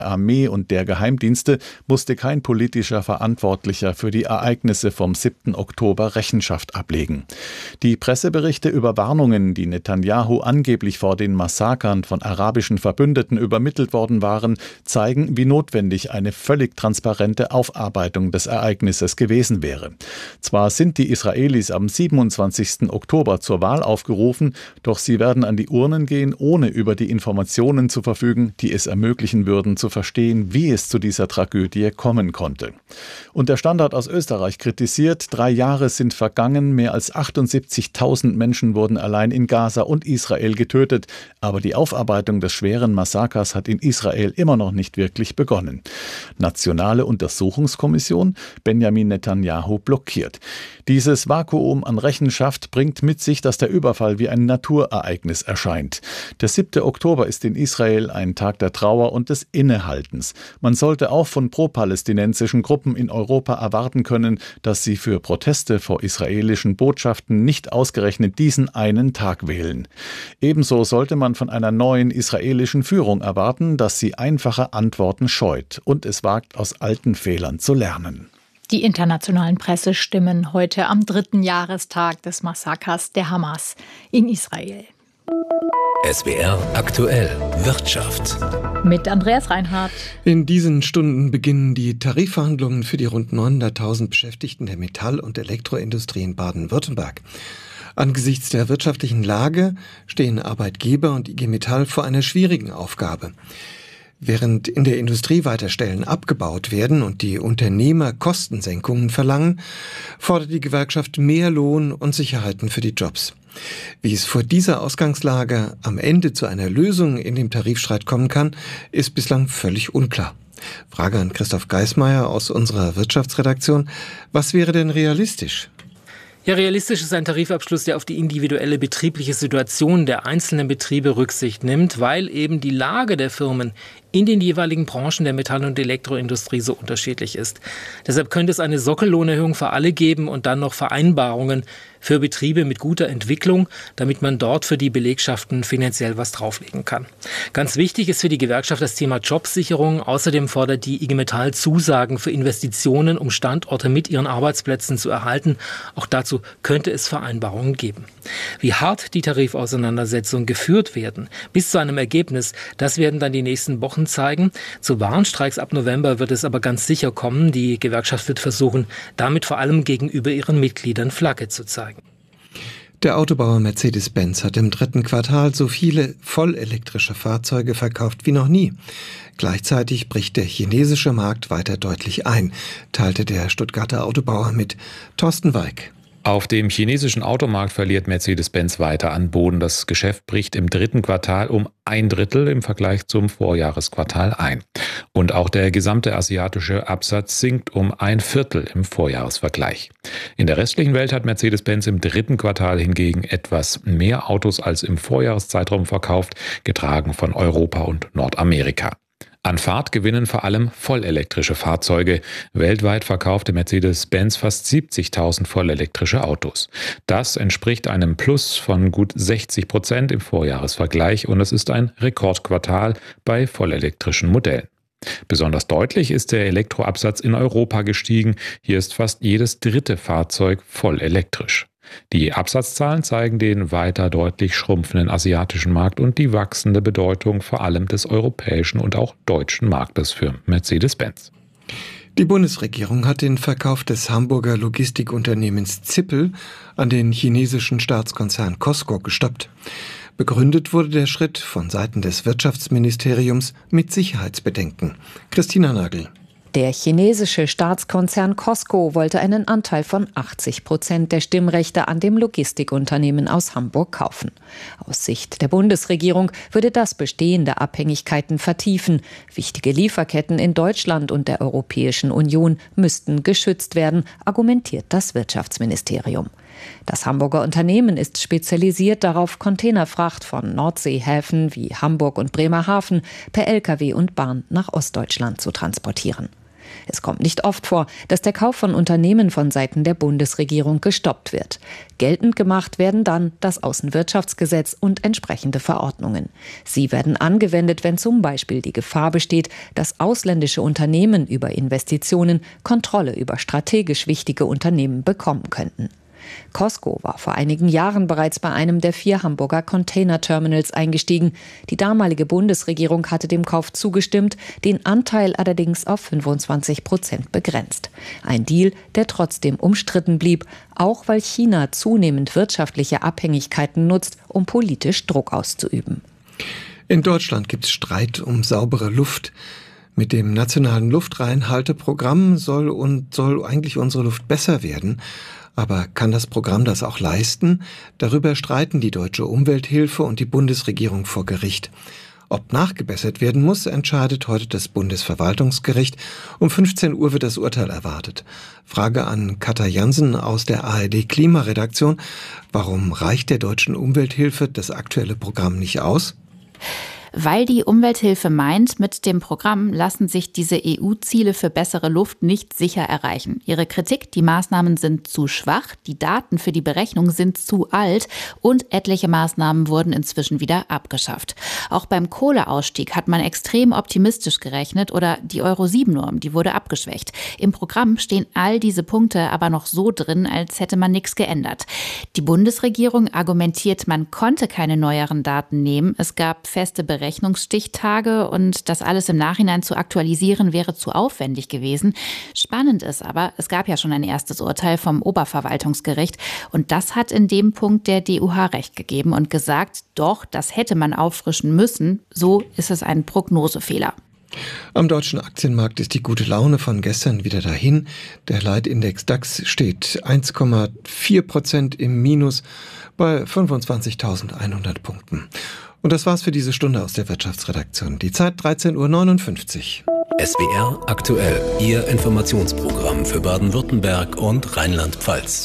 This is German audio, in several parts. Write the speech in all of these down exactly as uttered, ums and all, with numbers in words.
Armee und der Geheimdienste musste kein politischer Verantwortlicher für die Ereignisse vom siebten Oktober Rechenschaft ablegen. Die Presseberichte über Warnungen, die Netanjahu angeblich vor den Massakern von arabischen Verbündeten übermittelt worden waren, zeigen, wie notwendig eine völlig transparente Aufarbeitung des Ereignisses gewesen wäre. Zwar sind die Israelis am siebenundzwanzigsten Oktober zur Wahl aufgerufen, doch sie werden an die Urnen gehen, ohne über die Informationen zu verfügen, die es ermöglichen würden, zu verstehen, wie es zu dieser Tragödie kommen konnte. Und der Standard aus Österreich kritisiert, drei Jahre sind vergangen, mehr als achtundsiebzigtausend Menschen wurden allein in Gaza und Israel getötet, aber die Aufarbeitung des schweren Massakers hat in Israel immer noch nicht wirklich begonnen. Nationale Untersuchungskommission, Benjamin Netanjahu blockiert. Dieses Vakuum an Rechenschaft bringt mit sich, dass der Überfall wie ein Naturereignis erscheint. Der siebte Oktober ist in Israel ein Tag der Trauer und des Innehaltens. Man sollte auch von pro-palästinensischen Gruppen in Europa erwarten können, dass sie für Proteste vor israelischen Botschaften nicht ausgerechnet diesen einen Tag wählen. Ebenso sollte man von einer neuen israelischen Führung erwarten, dass sie einfache Antworten scheut und es wagt, aus alten Fehlern zu lernen. Die internationalen Pressestimmen heute am dritten Jahrestag des Massakers der Hamas in Israel. S W R aktuell Wirtschaft. Mit Andreas Reinhardt. In diesen Stunden beginnen die Tarifverhandlungen für die rund neunhunderttausend Beschäftigten der Metall- und Elektroindustrie in Baden-Württemberg. Angesichts der wirtschaftlichen Lage stehen Arbeitgeber und I G Metall vor einer schwierigen Aufgabe. Während in der Industrie weiter Stellen abgebaut werden und die Unternehmer Kostensenkungen verlangen, fordert die Gewerkschaft mehr Lohn und Sicherheiten für die Jobs. Wie es vor dieser Ausgangslage am Ende zu einer Lösung in dem Tarifstreit kommen kann, ist bislang völlig unklar. Frage an Christoph Geismeier aus unserer Wirtschaftsredaktion. Was wäre denn realistisch? Ja, realistisch ist ein Tarifabschluss, der auf die individuelle betriebliche Situation der einzelnen Betriebe Rücksicht nimmt, weil eben die Lage der Firmen in den jeweiligen Branchen der Metall- und Elektroindustrie so unterschiedlich ist. Deshalb könnte es eine Sockellohnerhöhung für alle geben und dann noch Vereinbarungen für Betriebe mit guter Entwicklung, damit man dort für die Belegschaften finanziell was drauflegen kann. Ganz wichtig ist für die Gewerkschaft das Thema Jobsicherung. Außerdem fordert die I G Metall Zusagen für Investitionen, um Standorte mit ihren Arbeitsplätzen zu erhalten. Auch dazu könnte es Vereinbarungen geben. Wie hart die Tarifauseinandersetzungen geführt werden, bis zu einem Ergebnis, das werden dann die nächsten Wochen zeigen. Zu Warnstreiks ab November wird es aber ganz sicher kommen. Die Gewerkschaft wird versuchen, damit vor allem gegenüber ihren Mitgliedern Flagge zu zeigen. Der Autobauer Mercedes-Benz hat im dritten Quartal so viele vollelektrische Fahrzeuge verkauft wie noch nie. Gleichzeitig bricht der chinesische Markt weiter deutlich ein, teilte der Stuttgarter Autobauer mit. Thorsten Weig. Auf dem chinesischen Automarkt verliert Mercedes-Benz weiter an Boden. Das Geschäft bricht im dritten Quartal um ein Drittel im Vergleich zum Vorjahresquartal ein. Und auch der gesamte asiatische Absatz sinkt um ein Viertel im Vorjahresvergleich. In der restlichen Welt hat Mercedes-Benz im dritten Quartal hingegen etwas mehr Autos als im Vorjahreszeitraum verkauft, getragen von Europa und Nordamerika. An Fahrt gewinnen vor allem vollelektrische Fahrzeuge. Weltweit verkaufte Mercedes-Benz fast siebzigtausend vollelektrische Autos. Das entspricht einem Plus von gut sechzig Prozent im Vorjahresvergleich und es ist ein Rekordquartal bei vollelektrischen Modellen. Besonders deutlich ist der Elektroabsatz in Europa gestiegen. Hier ist fast jedes dritte Fahrzeug voll elektrisch. Die Absatzzahlen zeigen den weiter deutlich schrumpfenden asiatischen Markt und die wachsende Bedeutung vor allem des europäischen und auch deutschen Marktes für Mercedes-Benz. Die Bundesregierung hat den Verkauf des Hamburger Logistikunternehmens Zippel an den chinesischen Staatskonzern COSCO gestoppt. Begründet wurde der Schritt von Seiten des Wirtschaftsministeriums mit Sicherheitsbedenken. Christina Nagel. Der chinesische Staatskonzern COSCO wollte einen Anteil von achtzig Prozent der Stimmrechte an dem Logistikunternehmen aus Hamburg kaufen. Aus Sicht der Bundesregierung würde das bestehende Abhängigkeiten vertiefen. Wichtige Lieferketten in Deutschland und der Europäischen Union müssten geschützt werden, argumentiert das Wirtschaftsministerium. Das Hamburger Unternehmen ist spezialisiert darauf, Containerfracht von Nordseehäfen wie Hamburg und Bremerhaven per L K W und Bahn nach Ostdeutschland zu transportieren. Es kommt nicht oft vor, dass der Kauf von Unternehmen von Seiten der Bundesregierung gestoppt wird. Geltend gemacht werden dann das Außenwirtschaftsgesetz und entsprechende Verordnungen. Sie werden angewendet, wenn zum Beispiel die Gefahr besteht, dass ausländische Unternehmen über Investitionen Kontrolle über strategisch wichtige Unternehmen bekommen könnten. COSCO war vor einigen Jahren bereits bei einem der vier Hamburger Containerterminals eingestiegen. Die damalige Bundesregierung hatte dem Kauf zugestimmt, den Anteil allerdings auf fünfundzwanzig Prozent begrenzt. Ein Deal, der trotzdem umstritten blieb, auch weil China zunehmend wirtschaftliche Abhängigkeiten nutzt, um politisch Druck auszuüben. In Deutschland gibt es Streit um saubere Luft. Mit dem nationalen Luftreinhalteprogramm soll und soll eigentlich unsere Luft besser werden. Aber kann das Programm das auch leisten? Darüber streiten die Deutsche Umwelthilfe und die Bundesregierung vor Gericht. Ob nachgebessert werden muss, entscheidet heute das Bundesverwaltungsgericht. Um fünfzehn Uhr wird das Urteil erwartet. Frage an Katja Jansen aus der A R D-Klimaredaktion. Warum reicht der Deutschen Umwelthilfe das aktuelle Programm nicht aus? Weil die Umwelthilfe meint, mit dem Programm lassen sich diese E U-Ziele für bessere Luft nicht sicher erreichen. Ihre Kritik, die Maßnahmen sind zu schwach, die Daten für die Berechnung sind zu alt und etliche Maßnahmen wurden inzwischen wieder abgeschafft. Auch beim Kohleausstieg hat man extrem optimistisch gerechnet oder die Euro sieben Norm, die wurde abgeschwächt. Im Programm stehen all diese Punkte aber noch so drin, als hätte man nichts geändert. Die Bundesregierung argumentiert, man konnte keine neueren Daten nehmen. Es gab feste Berechnungen. Rechnungsstichtage und das alles im Nachhinein zu aktualisieren wäre zu aufwendig gewesen. Spannend ist aber, es gab ja schon ein erstes Urteil vom Oberverwaltungsgericht und das hat in dem Punkt der D U H recht gegeben und gesagt, doch, das hätte man auffrischen müssen. So ist es ein Prognosefehler. Am deutschen Aktienmarkt ist die gute Laune von gestern wieder dahin. Der Leitindex DAX steht eins Komma vier Prozent im Minus bei fünfundzwanzigtausendeinhundert Punkten. Und das war's für diese Stunde aus der Wirtschaftsredaktion. Die Zeit dreizehn Uhr neunundfünfzig. S W R aktuell, Ihr Informationsprogramm für Baden-Württemberg und Rheinland-Pfalz.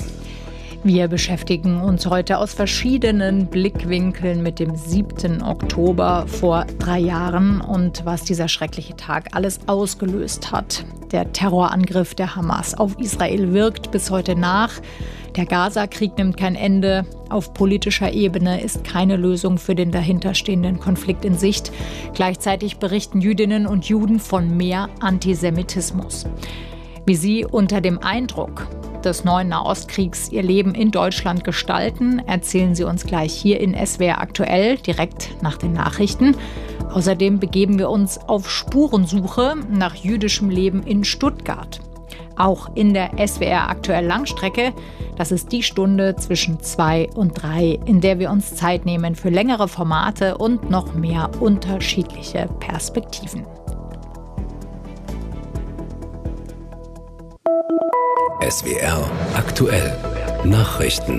Wir beschäftigen uns heute aus verschiedenen Blickwinkeln mit dem siebten Oktober vor drei Jahren und was dieser schreckliche Tag alles ausgelöst hat. Der Terrorangriff der Hamas auf Israel wirkt bis heute nach. Der Gaza-Krieg nimmt kein Ende. Auf politischer Ebene ist keine Lösung für den dahinterstehenden Konflikt in Sicht. Gleichzeitig berichten Jüdinnen und Juden von mehr Antisemitismus. Wie sie unter dem Eindruck des neuen Nahostkriegs ihr Leben in Deutschland gestalten, erzählen sie uns gleich hier in S W R aktuell, direkt nach den Nachrichten. Außerdem begeben wir uns auf Spurensuche nach jüdischem Leben in Stuttgart. Auch in der S W R aktuell Langstrecke. Das ist die Stunde zwischen zwei und drei, in der wir uns Zeit nehmen für längere Formate und noch mehr unterschiedliche Perspektiven. S W R aktuell Nachrichten.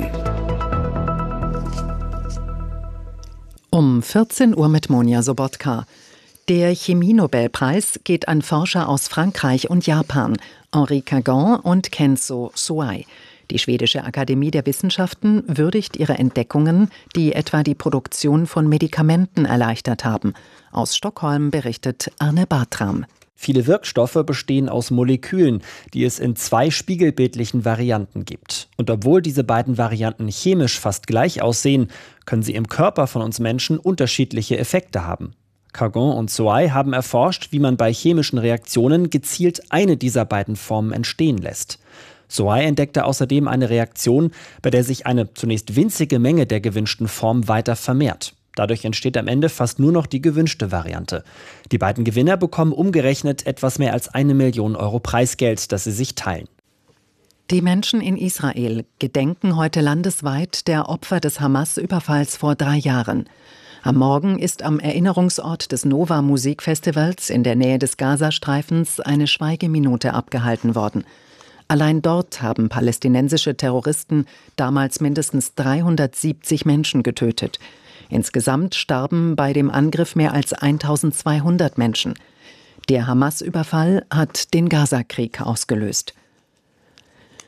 Um vierzehn Uhr mit Monja Sobotka. Der Chemie-Nobelpreis geht an Forscher aus Frankreich und Japan, Henri Kagan und Kenzo Suai. Die schwedische Akademie der Wissenschaften würdigt ihre Entdeckungen, die etwa die Produktion von Medikamenten erleichtert haben. Aus Stockholm berichtet Arne Bartram. Viele Wirkstoffe bestehen aus Molekülen, die es in zwei spiegelbildlichen Varianten gibt. Und obwohl diese beiden Varianten chemisch fast gleich aussehen, können sie im Körper von uns Menschen unterschiedliche Effekte haben. Kagan und Suai haben erforscht, wie man bei chemischen Reaktionen gezielt eine dieser beiden Formen entstehen lässt. Suai entdeckte außerdem eine Reaktion, bei der sich eine zunächst winzige Menge der gewünschten Form weiter vermehrt. Dadurch entsteht am Ende fast nur noch die gewünschte Variante. Die beiden Gewinner bekommen umgerechnet etwas mehr als eine Million Euro Preisgeld, das sie sich teilen. Die Menschen in Israel gedenken heute landesweit der Opfer des Hamas-Überfalls vor drei Jahren. Am Morgen ist am Erinnerungsort des Nova Musikfestivals in der Nähe des Gazastreifens eine Schweigeminute abgehalten worden. Allein dort haben palästinensische Terroristen damals mindestens dreihundertsiebzig Menschen getötet. Insgesamt starben bei dem Angriff mehr als eintausendzweihundert Menschen. Der Hamas-Überfall hat den Gaza-Krieg ausgelöst.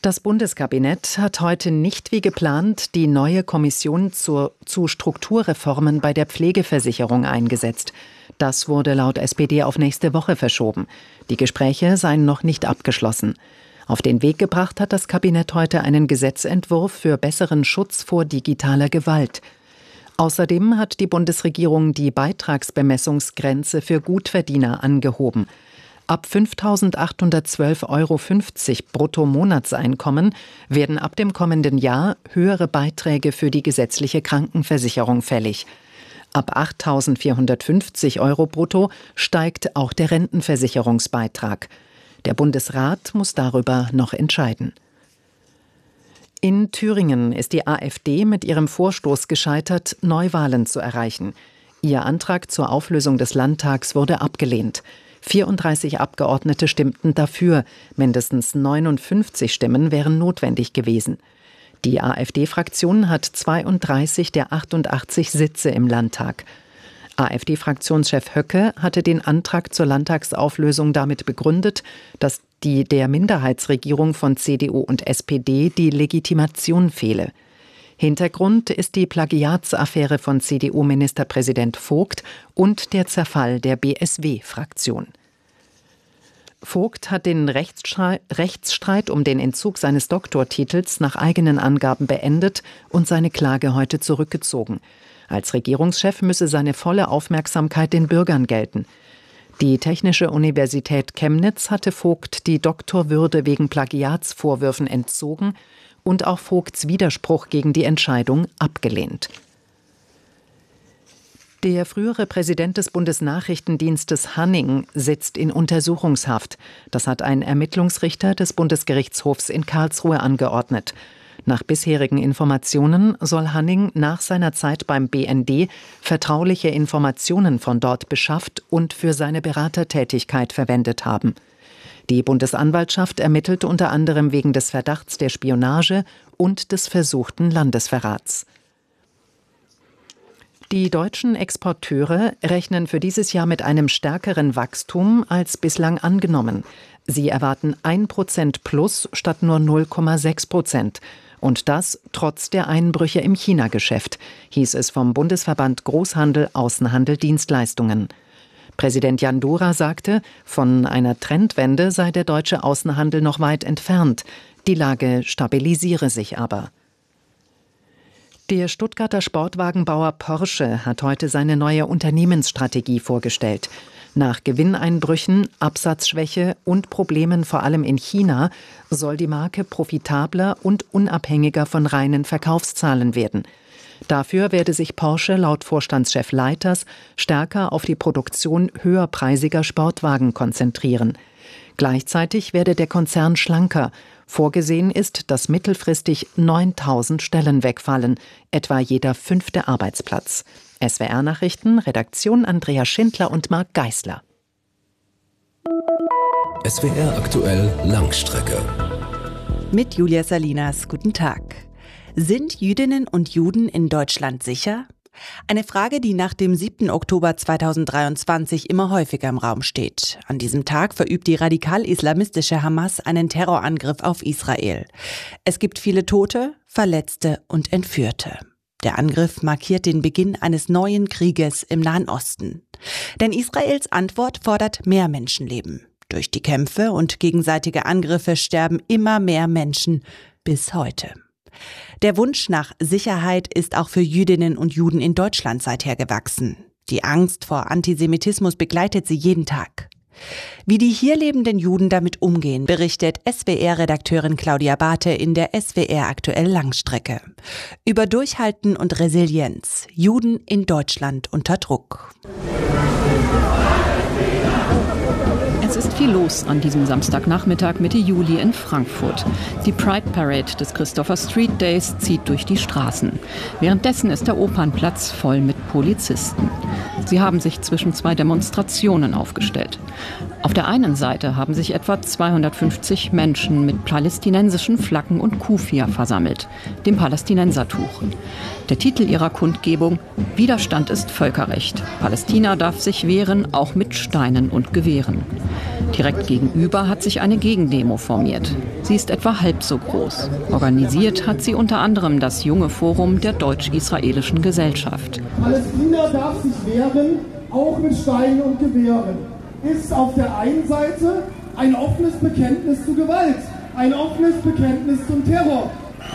Das Bundeskabinett hat heute nicht wie geplant die neue Kommission zur, zu Strukturreformen bei der Pflegeversicherung eingesetzt. Das wurde laut S P D auf nächste Woche verschoben. Die Gespräche seien noch nicht abgeschlossen. Auf den Weg gebracht hat das Kabinett heute einen Gesetzentwurf für besseren Schutz vor digitaler Gewalt. Außerdem hat die Bundesregierung die Beitragsbemessungsgrenze für Gutverdiener angehoben. Ab fünftausendachthundertzwölf Euro fünfzig Brutto-Monatseinkommen werden ab dem kommenden Jahr höhere Beiträge für die gesetzliche Krankenversicherung fällig. Ab achttausendvierhundertfünfzig Euro brutto steigt auch der Rentenversicherungsbeitrag. Der Bundesrat muss darüber noch entscheiden. In Thüringen ist die AfD mit ihrem Vorstoß gescheitert, Neuwahlen zu erreichen. Ihr Antrag zur Auflösung des Landtags wurde abgelehnt. vierunddreißig Abgeordnete stimmten dafür, mindestens neunundfünfzig Stimmen wären notwendig gewesen. Die AfD-Fraktion hat zweiunddreißig der achtundachtzig Sitze im Landtag. AfD-Fraktionschef Höcke hatte den Antrag zur Landtagsauflösung damit begründet, dass die der Minderheitsregierung von C D U und S P D die Legitimation fehle. Hintergrund ist die Plagiatsaffäre von C D U-Ministerpräsident Vogt und der Zerfall der B S W-Fraktion. Vogt hat den Rechtsstreit um den Entzug seines Doktortitels nach eigenen Angaben beendet und seine Klage heute zurückgezogen. Als Regierungschef müsse seine volle Aufmerksamkeit den Bürgern gelten. Die Technische Universität Chemnitz hatte Vogt die Doktorwürde wegen Plagiatsvorwürfen entzogen und auch Vogts Widerspruch gegen die Entscheidung abgelehnt. Der frühere Präsident des Bundesnachrichtendienstes Hanning sitzt in Untersuchungshaft. Das hat ein Ermittlungsrichter des Bundesgerichtshofs in Karlsruhe angeordnet. Nach bisherigen Informationen soll Hanning nach seiner Zeit beim B N D vertrauliche Informationen von dort beschafft und für seine Beratertätigkeit verwendet haben. Die Bundesanwaltschaft ermittelt unter anderem wegen des Verdachts der Spionage und des versuchten Landesverrats. Die deutschen Exporteure rechnen für dieses Jahr mit einem stärkeren Wachstum als bislang angenommen. Sie erwarten ein Prozent plus statt nur null Komma sechs Prozent. Und das trotz der Einbrüche im China-Geschäft, hieß es vom Bundesverband Großhandel, Außenhandel, Dienstleistungen. Präsident Jan Dura sagte, von einer Trendwende sei der deutsche Außenhandel noch weit entfernt. Die Lage stabilisiere sich aber. Der Stuttgarter Sportwagenbauer Porsche hat heute seine neue Unternehmensstrategie vorgestellt. Nach Gewinneinbrüchen, Absatzschwäche und Problemen vor allem in China soll die Marke profitabler und unabhängiger von reinen Verkaufszahlen werden. Dafür werde sich Porsche laut Vorstandschef Leiters stärker auf die Produktion höherpreisiger Sportwagen konzentrieren. Gleichzeitig werde der Konzern schlanker. Vorgesehen ist, dass mittelfristig neuntausend Stellen wegfallen, etwa jeder fünfte Arbeitsplatz. S W R-Nachrichten, Redaktion Andrea Schindler und Marc Geisler. S W R aktuell Langstrecke. Mit Julia Salinas, guten Tag. Sind Jüdinnen und Juden in Deutschland sicher? Eine Frage, die nach dem siebten Oktober zweitausenddreiundzwanzig immer häufiger im Raum steht. An diesem Tag verübt die radikal-islamistische Hamas einen Terrorangriff auf Israel. Es gibt viele Tote, Verletzte und Entführte. Der Angriff markiert den Beginn eines neuen Krieges im Nahen Osten. Denn Israels Antwort fordert mehr Menschenleben. Durch die Kämpfe und gegenseitige Angriffe sterben immer mehr Menschen bis heute. Der Wunsch nach Sicherheit ist auch für Jüdinnen und Juden in Deutschland seither gewachsen. Die Angst vor Antisemitismus begleitet sie jeden Tag. Wie die hier lebenden Juden damit umgehen, berichtet S W R-Redakteurin Claudia Barthe in der S W R aktuell Langstrecke. Über Durchhalten und Resilienz. Juden in Deutschland unter Druck. Es ist viel los an diesem Samstagnachmittag Mitte Juli in Frankfurt. Die Pride Parade des Christopher Street Days zieht durch die Straßen. Währenddessen ist der Opernplatz voll mit Polizisten. Sie haben sich zwischen zwei Demonstrationen aufgestellt. Auf der einen Seite haben sich etwa zweihundertfünfzig Menschen mit palästinensischen Flaggen und Kufia versammelt, dem Palästinensertuch. Der Titel ihrer Kundgebung: Widerstand ist Völkerrecht. Palästina darf sich wehren, auch mit Steinen und Gewehren. Direkt gegenüber hat sich eine Gegendemo formiert. Sie ist etwa halb so groß. Organisiert hat sie unter anderem das junge Forum der deutsch-israelischen Gesellschaft. Palästina darf sich wehren, auch mit Steinen und Gewehren. Ist auf der einen Seite ein offenes Bekenntnis zu Gewalt, ein offenes Bekenntnis zum Terror.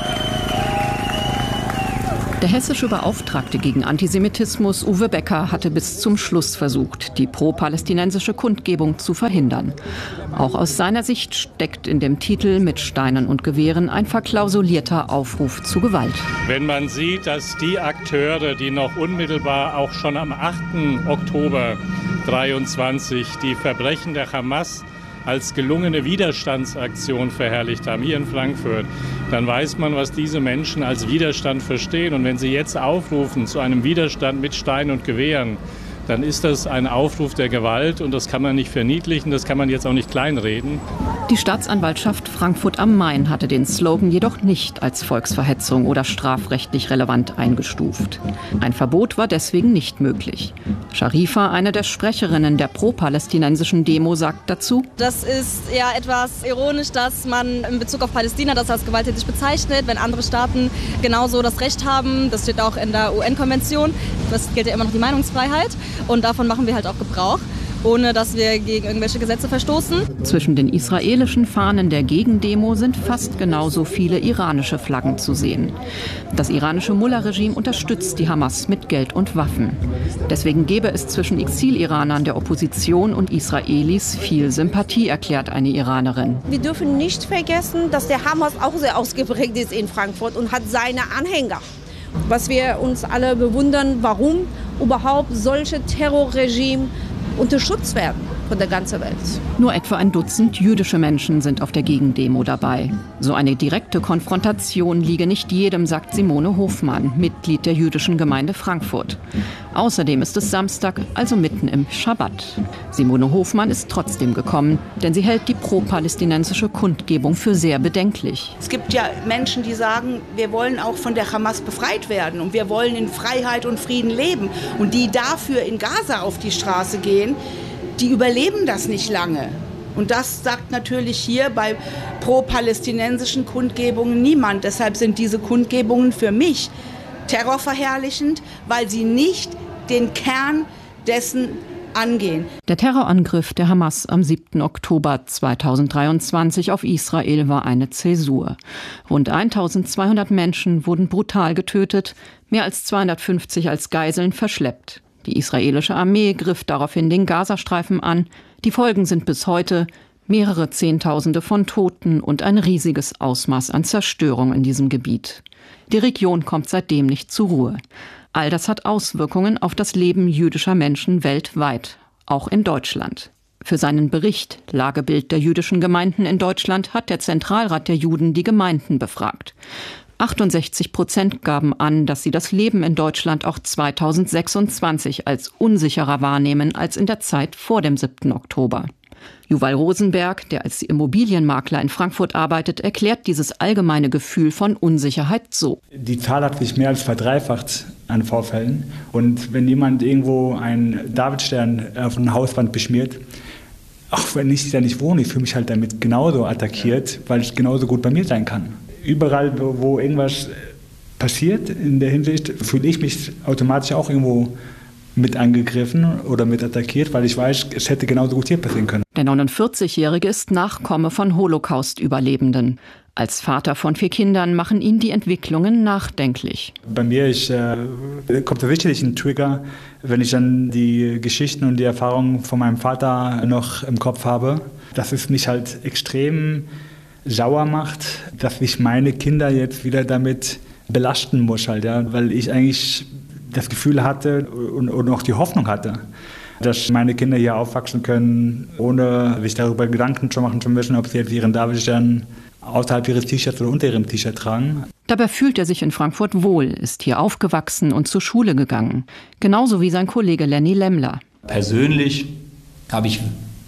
Der hessische Beauftragte gegen Antisemitismus, Uwe Becker, hatte bis zum Schluss versucht, die pro-palästinensische Kundgebung zu verhindern. Auch aus seiner Sicht steckt in dem Titel mit Steinen und Gewehren ein verklausulierter Aufruf zu Gewalt. Wenn man sieht, dass die Akteure, die noch unmittelbar auch schon am achten Oktober dreiundzwanzig die Verbrechen der Hamas als gelungene Widerstandsaktion verherrlicht haben, hier in Frankfurt, dann weiß man, was diese Menschen als Widerstand verstehen. Und wenn sie jetzt aufrufen zu einem Widerstand mit Steinen und Gewehren, dann ist das ein Aufruf der Gewalt und das kann man nicht verniedlichen, das kann man jetzt auch nicht kleinreden. Die Staatsanwaltschaft Frankfurt am Main hatte den Slogan jedoch nicht als Volksverhetzung oder strafrechtlich relevant eingestuft. Ein Verbot war deswegen nicht möglich. Sharifa, eine der Sprecherinnen der pro-palästinensischen Demo, sagt dazu: Das ist ja etwas ironisch, dass man in Bezug auf Palästina das als gewalttätig bezeichnet, wenn andere Staaten genauso das Recht haben. Das steht auch in der U N-Konvention. Das gilt ja immer noch die Meinungsfreiheit. Und davon machen wir halt auch Gebrauch, ohne dass wir gegen irgendwelche Gesetze verstoßen. Zwischen den israelischen Fahnen der Gegendemo sind fast genauso viele iranische Flaggen zu sehen. Das iranische Mullah-Regime unterstützt die Hamas mit Geld und Waffen. Deswegen gäbe es zwischen Exil-Iranern der Opposition und Israelis viel Sympathie, erklärt eine Iranerin. Wir dürfen nicht vergessen, dass der Hamas auch sehr ausgeprägt ist in Frankfurt und hat seine Anhänger. Was wir uns alle bewundern, warum überhaupt solche Terrorregime unterstützt werden von der ganzen Welt. Nur etwa ein Dutzend jüdische Menschen sind auf der Gegendemo dabei. So eine direkte Konfrontation liege nicht jedem, sagt Simone Hofmann, Mitglied der jüdischen Gemeinde Frankfurt. Außerdem ist es Samstag, also mitten im Schabbat. Simone Hofmann ist trotzdem gekommen, denn sie hält die pro-palästinensische Kundgebung für sehr bedenklich. Es gibt ja Menschen, die sagen, wir wollen auch von der Hamas befreit werden und wir wollen in Freiheit und Frieden leben. Und die dafür in Gaza auf die Straße gehen, die überleben das nicht lange. Und das sagt natürlich hier bei pro-palästinensischen Kundgebungen niemand. Deshalb sind diese Kundgebungen für mich terrorverherrlichend, weil sie nicht den Kern dessen angehen. Der Terrorangriff der Hamas am siebten Oktober zweitausenddreiundzwanzig auf Israel war eine Zäsur. Rund eintausendzweihundert Menschen wurden brutal getötet, mehr als zweihundertfünfzig als Geiseln verschleppt. Die israelische Armee griff daraufhin den Gazastreifen an. Die Folgen sind bis heute mehrere Zehntausende von Toten und ein riesiges Ausmaß an Zerstörung in diesem Gebiet. Die Region kommt seitdem nicht zur Ruhe. All das hat Auswirkungen auf das Leben jüdischer Menschen weltweit, auch in Deutschland. Für seinen Bericht Lagebild der jüdischen Gemeinden in Deutschland hat der Zentralrat der Juden die Gemeinden befragt. achtundsechzig Prozent gaben an, dass sie das Leben in Deutschland auch zweitausendsechsundzwanzig als unsicherer wahrnehmen als in der Zeit vor dem siebten Oktober. Yuval Rosenberg, der als Immobilienmakler in Frankfurt arbeitet, erklärt dieses allgemeine Gefühl von Unsicherheit so. Die Zahl hat sich mehr als verdreifacht an Vorfällen. Und wenn jemand irgendwo einen Davidstern auf eine Hauswand beschmiert, auch wenn ich da nicht wohne, ich fühle mich halt damit genauso attackiert, weil es genauso gut bei mir sein kann. Überall, wo irgendwas passiert in der Hinsicht, fühle ich mich automatisch auch irgendwo mit angegriffen oder mit attackiert, weil ich weiß, es hätte genauso gut hier passieren können. Der neunundvierzigjährige ist Nachkomme von Holocaust-Überlebenden. Als Vater von vier Kindern machen ihn die Entwicklungen nachdenklich. Bei mir ist, äh, kommt tatsächlich ein Trigger, wenn ich dann die Geschichten und die Erfahrungen von meinem Vater noch im Kopf habe, dass es mich halt extrem sauer macht, dass ich meine Kinder jetzt wieder damit belasten muss, halt, ja, weil ich eigentlich das Gefühl hatte und, und auch die Hoffnung hatte, dass meine Kinder hier aufwachsen können, ohne sich darüber Gedanken zu machen zu müssen, ob sie jetzt ihren Davidstern außerhalb ihres T-Shirts oder unter ihrem T-Shirt tragen. Dabei fühlt er sich in Frankfurt wohl, ist hier aufgewachsen und zur Schule gegangen. Genauso wie sein Kollege Lenny Lemmler. Persönlich habe ich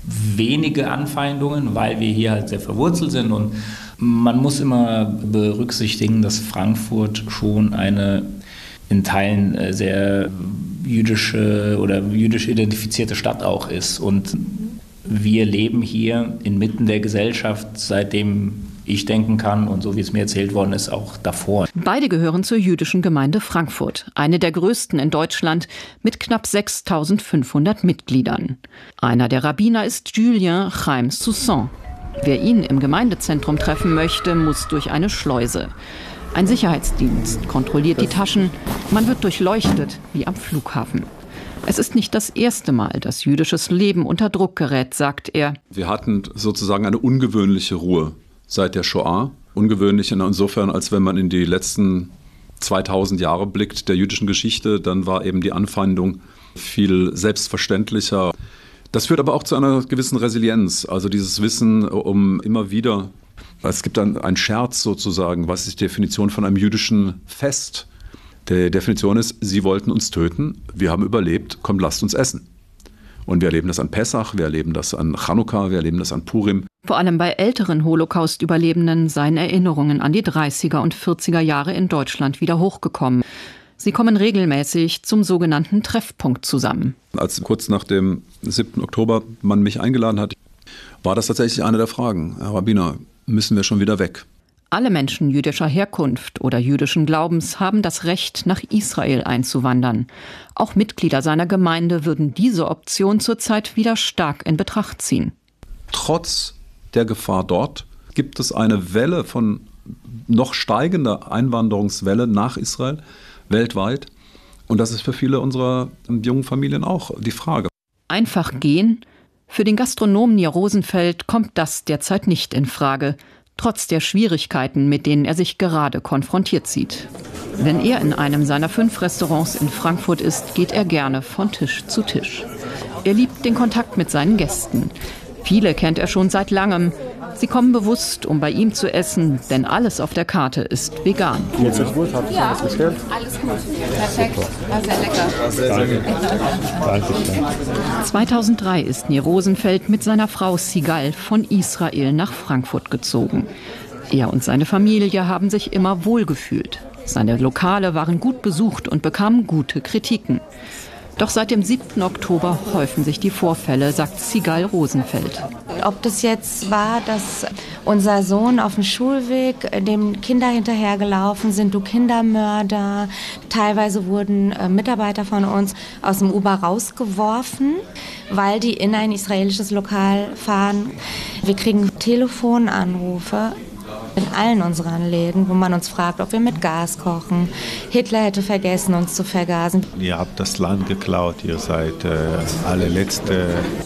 wenige Anfeindungen, weil wir hier halt sehr verwurzelt sind. Und man muss immer berücksichtigen, dass Frankfurt schon eine in Teilen sehr jüdische oder jüdisch identifizierte Stadt auch ist. Und wir leben hier inmitten der Gesellschaft, seitdem ich denken kann und so wie es mir erzählt worden ist, auch davor. Beide gehören zur jüdischen Gemeinde Frankfurt, eine der größten in Deutschland mit knapp sechstausendfünfhundert Mitgliedern. Einer der Rabbiner ist Julien Chaim Soussan. Wer ihn im Gemeindezentrum treffen möchte, muss durch eine Schleuse. Ein Sicherheitsdienst kontrolliert die Taschen, man wird durchleuchtet wie am Flughafen. Es ist nicht das erste Mal, dass jüdisches Leben unter Druck gerät, sagt er. Wir hatten sozusagen eine ungewöhnliche Ruhe seit der Shoah. Ungewöhnlich insofern, als wenn man in die letzten zweitausend Jahre blickt der jüdischen Geschichte, dann war eben die Anfeindung viel selbstverständlicher. Das führt aber auch zu einer gewissen Resilienz, also dieses Wissen um immer wieder, es gibt dann einen Scherz sozusagen, was ist die Definition von einem jüdischen Fest? Die Definition ist, sie wollten uns töten, wir haben überlebt, kommt, lasst uns essen. Und wir erleben das an Pessach, wir erleben das an Chanukka, wir erleben das an Purim. Vor allem bei älteren Holocaust-Überlebenden seien Erinnerungen an die dreißiger und vierziger Jahre in Deutschland wieder hochgekommen. Sie kommen regelmäßig zum sogenannten Treffpunkt zusammen. Als kurz nach dem siebten Oktober man mich eingeladen hat, war das tatsächlich eine der Fragen. Herr Rabbiner, müssen wir schon wieder weg? Alle Menschen jüdischer Herkunft oder jüdischen Glaubens haben das Recht, nach Israel einzuwandern. Auch Mitglieder seiner Gemeinde würden diese Option zurzeit wieder stark in Betracht ziehen. Trotz der Gefahr dort gibt es eine Welle von noch steigender Einwanderungswelle nach Israel weltweit. Und das ist für viele unserer jungen Familien auch die Frage. Einfach gehen? Für den Gastronomen Nir Rosenfeld kommt das derzeit nicht in Frage. Trotz der Schwierigkeiten, mit denen er sich gerade konfrontiert sieht. Wenn er in einem seiner fünf Restaurants in Frankfurt ist, geht er gerne von Tisch zu Tisch. Er liebt den Kontakt mit seinen Gästen. Viele kennt er schon seit langem. Sie kommen bewusst, um bei ihm zu essen, denn alles auf der Karte ist vegan. Geht's euch gut? Habt ihr ja, was bestellt? Alles gut. Perfekt. War sehr lecker. Sehr, sehr gut. Dankeschön. zweitausenddrei ist Nir Rosenfeld mit seiner Frau Sigal von Israel nach Frankfurt gezogen. Er und seine Familie haben sich immer wohlgefühlt. Seine Lokale waren gut besucht und bekamen gute Kritiken. Doch seit dem siebten Oktober häufen sich die Vorfälle, sagt Sigal Rosenfeld. Ob das jetzt war, dass unser Sohn auf dem Schulweg dem Kinder hinterhergelaufen sind, du Kindermörder. Teilweise wurden äh, Mitarbeiter von uns aus dem Uber rausgeworfen, weil die in ein israelisches Lokal fahren. Wir kriegen Telefonanrufe in allen unseren Läden, wo man uns fragt, ob wir mit Gas kochen. Hitler hätte vergessen, uns zu vergasen. Ihr habt das Land geklaut, ihr seid äh, allerletzte.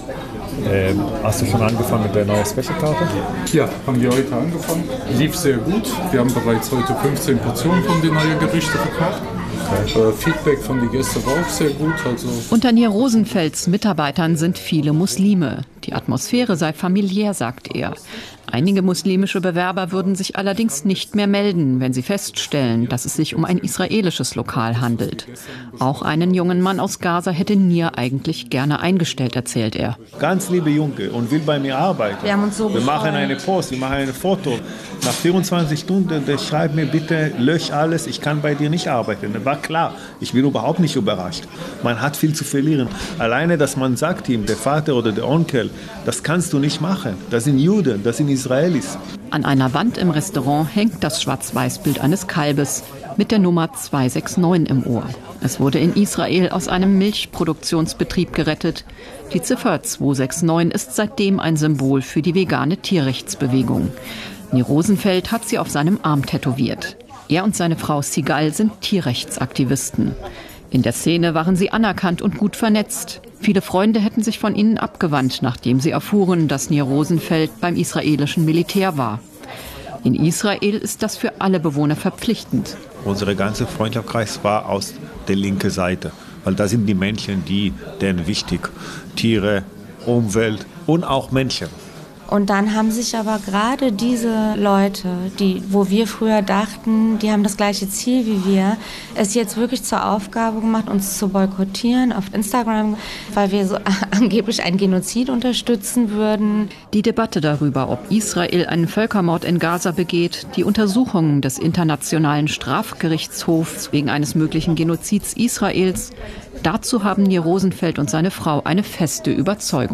Ähm, hast du schon angefangen mit der neuen Special-Karte? Ja, haben wir heute angefangen. Lief sehr gut. Wir haben bereits heute fünfzehn Portionen von den neuen Gerichten verkauft. Okay. Äh, Feedback von den Gästen war auch sehr gut. Also Unter Nir Rosenfelds Mitarbeitern sind viele Muslime. Die Atmosphäre sei familiär, sagt er. Einige muslimische Bewerber würden sich allerdings nicht mehr melden, wenn sie feststellen, dass es sich um ein israelisches Lokal handelt. Auch einen jungen Mann aus Gaza hätte Nir eigentlich gerne eingestellt, erzählt er. Ganz liebe Junge und will bei mir arbeiten. Wir haben uns so Wir machen eine Post, wir machen ein Foto. Nach vierundzwanzig Stunden, der schreibt mir bitte, lösch alles, ich kann bei dir nicht arbeiten. Das war klar, ich bin überhaupt nicht überrascht. Man hat viel zu verlieren. Alleine, dass man sagt ihm, der Vater oder der Onkel, das kannst du nicht machen. Das sind Juden, das sind Israelis. An einer Wand im Restaurant hängt das Schwarz-Weiß-Bild eines Kalbes mit der Nummer zwei sechs neun im Ohr. Es wurde in Israel aus einem Milchproduktionsbetrieb gerettet. Die Ziffer zwei sechs neun ist seitdem ein Symbol für die vegane Tierrechtsbewegung. Nir Rosenfeld hat sie auf seinem Arm tätowiert. Er und seine Frau Sigal sind Tierrechtsaktivisten. In der Szene waren sie anerkannt und gut vernetzt. Viele Freunde hätten sich von ihnen abgewandt, nachdem sie erfuhren, dass Nir Rosenfeld beim israelischen Militär war. In Israel ist das für alle Bewohner verpflichtend. Unser ganzer Freundschaftskreis war aus der linken Seite, weil da sind die Menschen, die denen wichtig, Tiere, Umwelt und auch Menschen. Und dann haben sich aber gerade diese Leute, die, wo wir früher dachten, die haben das gleiche Ziel wie wir, es jetzt wirklich zur Aufgabe gemacht, uns zu boykottieren auf Instagram, weil wir so angeblich einen Genozid unterstützen würden. Die Debatte darüber, ob Israel einen Völkermord in Gaza begeht, die Untersuchungen des Internationalen Strafgerichtshofs wegen eines möglichen Genozids Israels, dazu haben Nir Rosenfeld und seine Frau eine feste Überzeugung.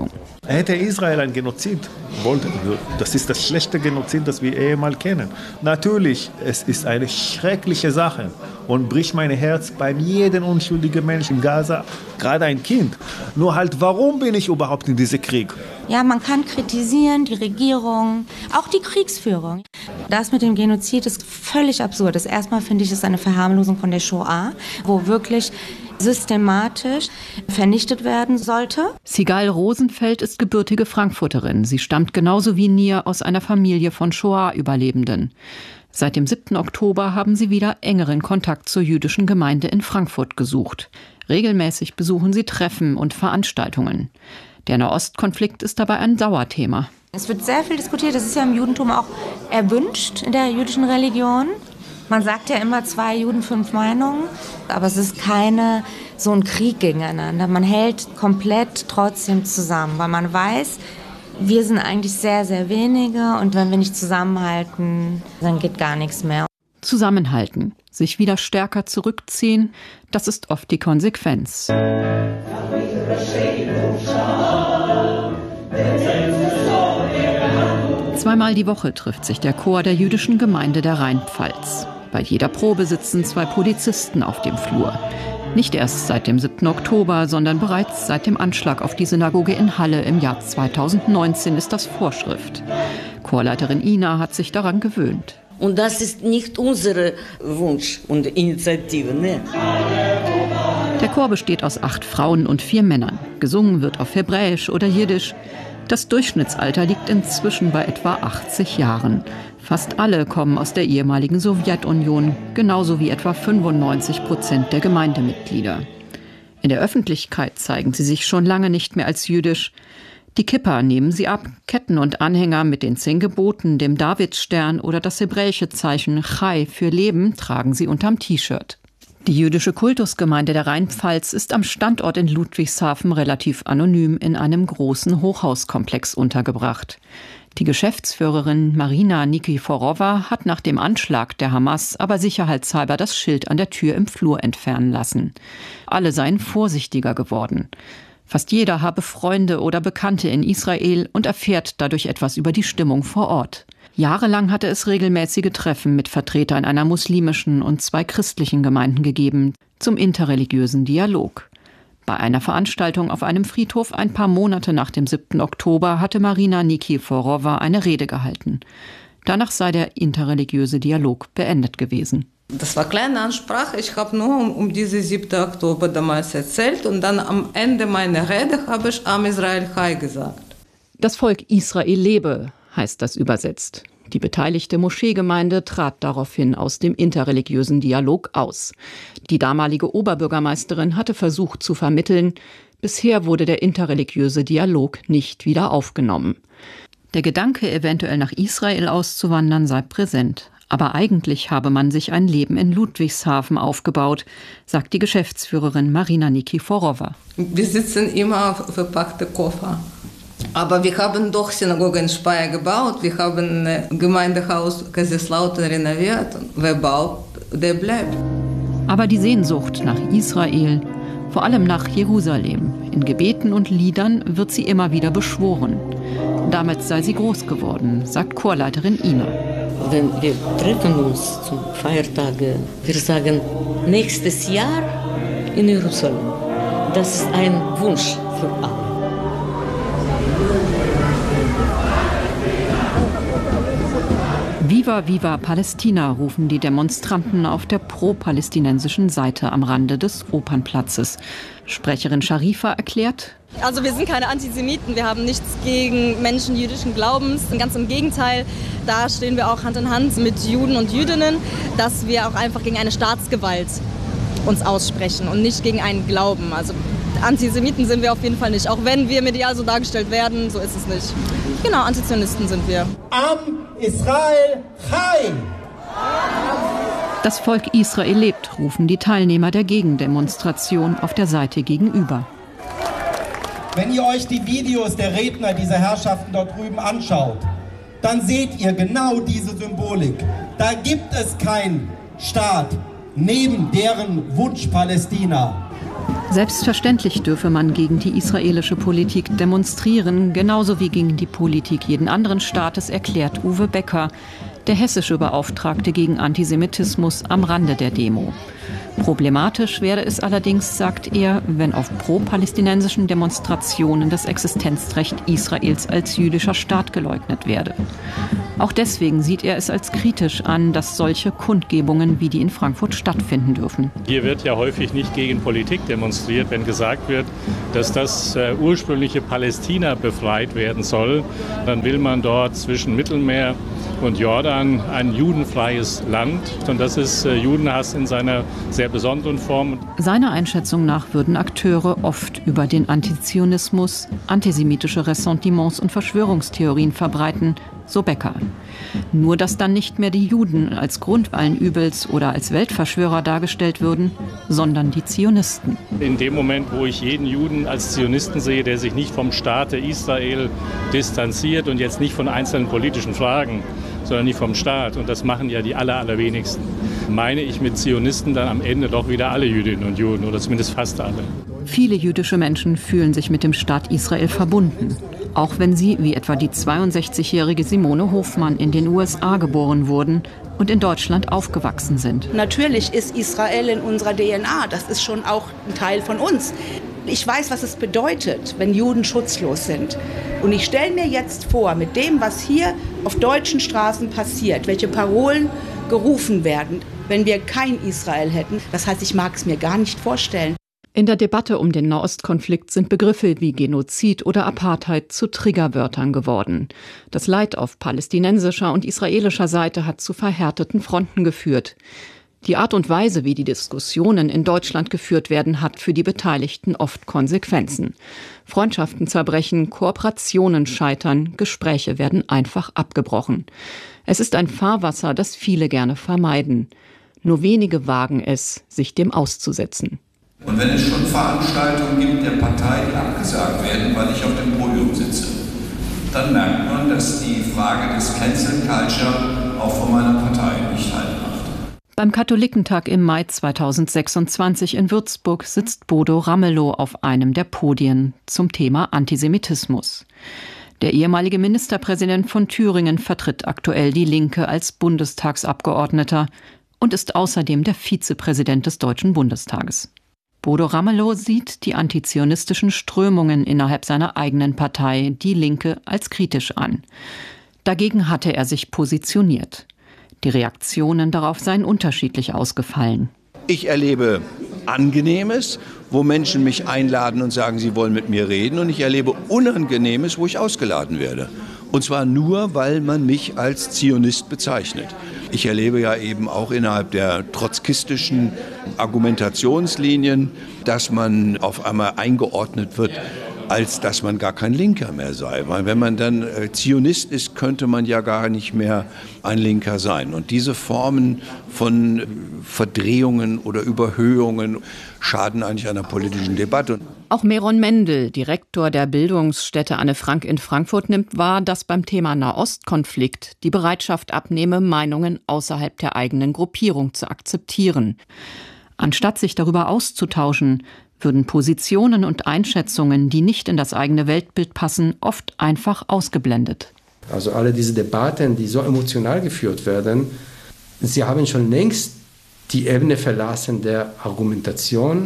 Hätte Israel ein Genozid wollte, das ist das schlechte Genozid, das wir ehemals kennen. Natürlich, es ist eine schreckliche Sache und bricht mein Herz bei jedem unschuldigen Menschen in Gaza, gerade ein Kind. Nur halt, warum bin ich überhaupt in diesem Krieg? Ja, man kann kritisieren, die Regierung, auch die Kriegsführung. Das mit dem Genozid ist völlig absurd. Das erstmal finde ich, ist eine Verharmlosung von der Shoah, wo wirklich systematisch vernichtet werden sollte. Sigal Rosenfeld ist gebürtige Frankfurterin. Sie stammt genauso wie Nir aus einer Familie von Shoah-Überlebenden. Seit dem siebten Oktober haben sie wieder engeren Kontakt zur jüdischen Gemeinde in Frankfurt gesucht. Regelmäßig besuchen sie Treffen und Veranstaltungen. Der Nahostkonflikt ist dabei ein Dauerthema. Es wird sehr viel diskutiert. Das ist ja im Judentum auch erwünscht, in der jüdischen Religion. Man sagt ja immer zwei Juden, fünf Meinungen, aber es ist keine so ein Krieg gegeneinander. Man hält komplett trotzdem zusammen, weil man weiß, wir sind eigentlich sehr, sehr wenige und wenn wir nicht zusammenhalten, dann geht gar nichts mehr. Zusammenhalten, sich wieder stärker zurückziehen, das ist oft die Konsequenz. Zweimal die Woche trifft sich der Chor der jüdischen Gemeinde der Rheinpfalz. Bei jeder Probe sitzen zwei Polizisten auf dem Flur. Nicht erst seit dem siebten Oktober, sondern bereits seit dem Anschlag auf die Synagoge in Halle im Jahr zweitausendneunzehn ist das Vorschrift. Chorleiterin Ina hat sich daran gewöhnt. Und das ist nicht unser Wunsch und Initiative. Ne? Der Chor besteht aus acht Frauen und vier Männern. Gesungen wird auf Hebräisch oder Jiddisch. Das Durchschnittsalter liegt inzwischen bei etwa achtzig Jahren. Fast alle kommen aus der ehemaligen Sowjetunion, genauso wie etwa fünfundneunzig Prozent der Gemeindemitglieder. In der Öffentlichkeit zeigen sie sich schon lange nicht mehr als jüdisch. Die Kippa nehmen sie ab, Ketten und Anhänger mit den zehn Geboten, dem Davidsstern oder das hebräische Zeichen Chai für Leben tragen sie unterm T-Shirt. Die jüdische Kultusgemeinde der Rheinpfalz ist am Standort in Ludwigshafen relativ anonym in einem großen Hochhauskomplex untergebracht. Die Geschäftsführerin Marina Nikiforowa hat nach dem Anschlag der Hamas aber sicherheitshalber das Schild an der Tür im Flur entfernen lassen. Alle seien vorsichtiger geworden. Fast jeder habe Freunde oder Bekannte in Israel und erfährt dadurch etwas über die Stimmung vor Ort. Jahrelang hatte es regelmäßige Treffen mit Vertretern einer muslimischen und zwei christlichen Gemeinden gegeben, zum interreligiösen Dialog. Bei einer Veranstaltung auf einem Friedhof ein paar Monate nach dem siebten Oktober hatte Marina Nikiforowa eine Rede gehalten. Danach sei der interreligiöse Dialog beendet gewesen. Das war eine kleine Ansprache. Ich habe nur um, um diesen siebten Oktober damals erzählt und dann am Ende meiner Rede habe ich Am Israel Chai gesagt. Das Volk Israel lebe, heißt das übersetzt. Die beteiligte Moscheegemeinde trat daraufhin aus dem interreligiösen Dialog aus. Die damalige Oberbürgermeisterin hatte versucht zu vermitteln. Bisher wurde der interreligiöse Dialog nicht wieder aufgenommen. Der Gedanke, eventuell nach Israel auszuwandern, sei präsent. Aber eigentlich habe man sich ein Leben in Ludwigshafen aufgebaut, sagt die Geschäftsführerin Marina Nikiforowa. Wir sitzen immer auf verpackte Koffer. Aber wir haben doch Synagoge in Speyer gebaut, wir haben ein Gemeindehaus Kaiserslautern renoviert. Wer baut, der bleibt. Aber die Sehnsucht nach Israel, vor allem nach Jerusalem, in Gebeten und Liedern wird sie immer wieder beschworen. Damit sei sie groß geworden, sagt Chorleiterin Ina. Wenn wir treffen uns zum Feiertage, wir sagen, nächstes Jahr in Jerusalem. Das ist ein Wunsch für alle. Viva, viva Palästina, rufen die Demonstranten auf der pro-palästinensischen Seite am Rande des Opernplatzes. Sprecherin Sharifa erklärt: Also wir sind keine Antisemiten, wir haben nichts gegen Menschen jüdischen Glaubens. Ganz im Gegenteil, da stehen wir auch Hand in Hand mit Juden und Jüdinnen, dass wir auch einfach gegen eine Staatsgewalt uns aussprechen und nicht gegen einen Glauben. Also Antisemiten sind wir auf jeden Fall nicht, auch wenn wir medial so dargestellt werden, so ist es nicht. Genau, Antizionisten sind wir. Am Israel Chai! Das Volk Israel lebt, rufen die Teilnehmer der Gegendemonstration auf der Seite gegenüber. Wenn ihr euch die Videos der Redner dieser Herrschaften dort drüben anschaut, dann seht ihr genau diese Symbolik. Da gibt es keinen Staat neben deren Wunsch Palästina. Selbstverständlich dürfe man gegen die israelische Politik demonstrieren, genauso wie gegen die Politik jeden anderen Staates, erklärt Uwe Becker, der hessische Beauftragte gegen Antisemitismus, am Rande der Demo. Problematisch werde es allerdings, sagt er, wenn auf pro-palästinensischen Demonstrationen das Existenzrecht Israels als jüdischer Staat geleugnet werde. Auch deswegen sieht er es als kritisch an, dass solche Kundgebungen wie die in Frankfurt stattfinden dürfen. Hier wird ja häufig nicht gegen Politik demonstriert, wenn gesagt wird, dass das äh, ursprüngliche Palästina befreit werden soll. Dann will man dort zwischen Mittelmeer und Jordan ein judenfreies Land. Und das ist äh, Judenhass in seiner sehr besonderen Form. Seiner Einschätzung nach würden Akteure oft über den Antizionismus antisemitische Ressentiments und Verschwörungstheorien verbreiten, so Becker. Nur dass dann nicht mehr die Juden als Grund allen Übels oder als Weltverschwörer dargestellt würden, sondern die Zionisten. In dem Moment, wo ich jeden Juden als Zionisten sehe, der sich nicht vom Staate Israel distanziert und jetzt nicht von einzelnen politischen Fragen, sondern nicht vom Staat, und das machen ja die aller, allerwenigsten, meine ich mit Zionisten dann am Ende doch wieder alle Jüdinnen und Juden oder zumindest fast alle. Viele jüdische Menschen fühlen sich mit dem Staat Israel verbunden. Auch wenn sie, wie etwa die zweiundsechzigjährige Simone Hofmann, in den U S A geboren wurden und in Deutschland aufgewachsen sind. Natürlich ist Israel in unserer D N A, das ist schon auch ein Teil von uns. Ich weiß, was es bedeutet, wenn Juden schutzlos sind. Und ich stelle mir jetzt vor, mit dem, was hier auf deutschen Straßen passiert, welche Parolen gerufen werden, wenn wir kein Israel hätten. Das heißt, ich mag es mir gar nicht vorstellen. In der Debatte um den Nahostkonflikt sind Begriffe wie Genozid oder Apartheid zu Triggerwörtern geworden. Das Leid auf palästinensischer und israelischer Seite hat zu verhärteten Fronten geführt. Die Art und Weise, wie die Diskussionen in Deutschland geführt werden, hat für die Beteiligten oft Konsequenzen. Freundschaften zerbrechen, Kooperationen scheitern, Gespräche werden einfach abgebrochen. Es ist ein Fahrwasser, das viele gerne vermeiden. Nur wenige wagen es, sich dem auszusetzen. Und wenn es schon Veranstaltungen gibt der Partei, die abgesagt werden, weil ich auf dem Podium sitze, dann merkt man, dass die Frage des Cancel Culture auch von meiner Partei nicht Halt macht. Beim Katholikentag im Mai zweitausendsechsundzwanzig in Würzburg sitzt Bodo Ramelow auf einem der Podien zum Thema Antisemitismus. Der ehemalige Ministerpräsident von Thüringen vertritt aktuell die Linke als Bundestagsabgeordneter und ist außerdem der Vizepräsident des Deutschen Bundestages. Bodo Ramelow sieht die antizionistischen Strömungen innerhalb seiner eigenen Partei, die Linke, als kritisch an. Dagegen hatte er sich positioniert. Die Reaktionen darauf seien unterschiedlich ausgefallen. Ich erlebe Angenehmes, wo Menschen mich einladen und sagen, sie wollen mit mir reden. Und ich erlebe Unangenehmes, wo ich ausgeladen werde. Und zwar nur, weil man mich als Zionist bezeichnet. Ich erlebe ja eben auch innerhalb der trotzkistischen Argumentationslinien, dass man auf einmal eingeordnet wird, als dass man gar kein Linker mehr sei. Weil wenn man dann Zionist ist, könnte man ja gar nicht mehr ein Linker sein. Und diese Formen von Verdrehungen oder Überhöhungen schaden eigentlich einer politischen Debatte. Auch Meron Mendel, Direktor der Bildungsstätte Anne Frank in Frankfurt, nimmt wahr, dass beim Thema Nahostkonflikt die Bereitschaft abnehme, Meinungen außerhalb der eigenen Gruppierung zu akzeptieren. Anstatt sich darüber auszutauschen, würden Positionen und Einschätzungen, die nicht in das eigene Weltbild passen, oft einfach ausgeblendet. Also alle diese Debatten, die so emotional geführt werden, sie haben schon längst die Ebene verlassen der Argumentation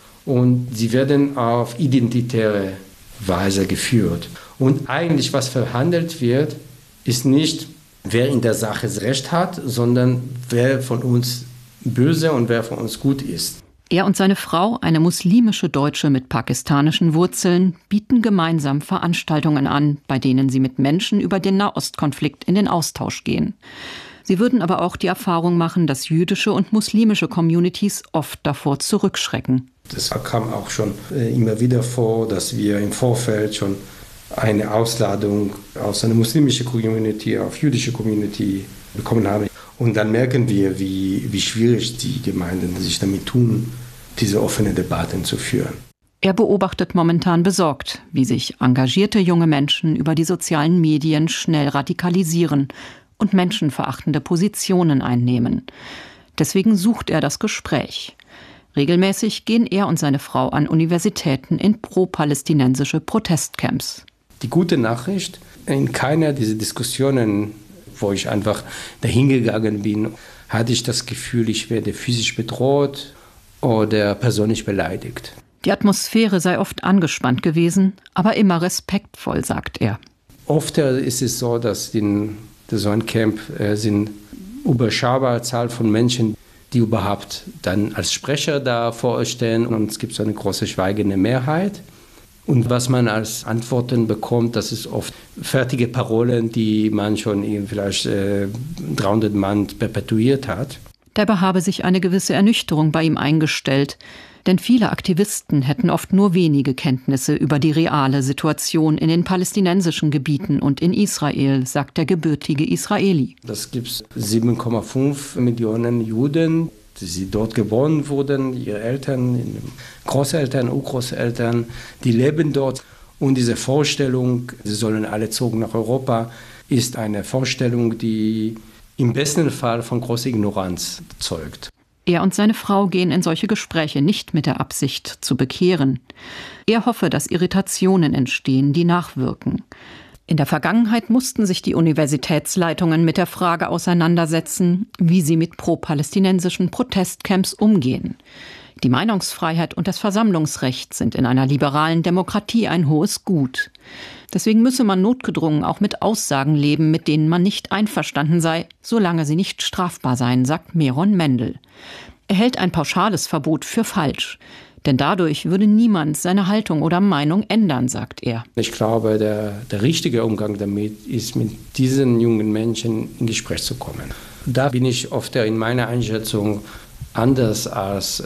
und sie werden auf identitäre Weise geführt. Und eigentlich, was verhandelt wird, ist nicht, wer in der Sache Recht hat, sondern wer von uns böse und wer von uns gut ist. Er und seine Frau, eine muslimische Deutsche mit pakistanischen Wurzeln, bieten gemeinsam Veranstaltungen an, bei denen sie mit Menschen über den Nahostkonflikt in den Austausch gehen. Sie würden aber auch die Erfahrung machen, dass jüdische und muslimische Communities oft davor zurückschrecken. Das kam auch schon immer wieder vor, dass wir im Vorfeld schon eine Ausladung aus einer muslimischen Community auf jüdische Community bekommen haben. Und dann merken wir, wie, wie schwierig die Gemeinden sich damit tun, diese offene Debatten zu führen. Er beobachtet momentan besorgt, wie sich engagierte junge Menschen über die sozialen Medien schnell radikalisieren und menschenverachtende Positionen einnehmen. Deswegen sucht er das Gespräch. Regelmäßig gehen er und seine Frau an Universitäten in pro-palästinensische Protestcamps. Die gute Nachricht, in keiner dieser Diskussionen, wo ich einfach dahingegangen bin, hatte ich das Gefühl, ich werde physisch bedroht oder persönlich beleidigt. Die Atmosphäre sei oft angespannt gewesen, aber immer respektvoll, sagt er. Oft ist es so, dass in so einem Camp äh, sind überschaubare Zahl von Menschen, die überhaupt dann als Sprecher da vorstellen. Und es gibt so eine große schweigende Mehrheit. Und was man als Antworten bekommt, das ist oft fertige Parolen, die man schon vielleicht äh, dreihundert Mal perpetuiert hat. Dabei habe sich eine gewisse Ernüchterung bei ihm eingestellt. Denn viele Aktivisten hätten oft nur wenige Kenntnisse über die reale Situation in den palästinensischen Gebieten und in Israel, sagt der gebürtige Israeli. Das gibt sieben Komma fünf Millionen Juden, die dort geboren wurden, ihre Eltern, Großeltern, Urgroßeltern, die leben dort. Und diese Vorstellung, sie sollen alle zurück nach Europa, ist eine Vorstellung, die im besten Fall von großer Ignoranz zeugt. Er und seine Frau gehen in solche Gespräche nicht mit der Absicht zu bekehren. Er hoffe, dass Irritationen entstehen, die nachwirken. In der Vergangenheit mussten sich die Universitätsleitungen mit der Frage auseinandersetzen, wie sie mit pro-palästinensischen Protestcamps umgehen. Die Meinungsfreiheit und das Versammlungsrecht sind in einer liberalen Demokratie ein hohes Gut. Deswegen müsse man notgedrungen auch mit Aussagen leben, mit denen man nicht einverstanden sei, solange sie nicht strafbar seien, sagt Meron Mendel. Er hält ein pauschales Verbot für falsch. Denn dadurch würde niemand seine Haltung oder Meinung ändern, sagt er. Ich glaube, der, der richtige Umgang damit ist, mit diesen jungen Menschen in Gespräch zu kommen. Da bin ich oft in meiner Einschätzung anders als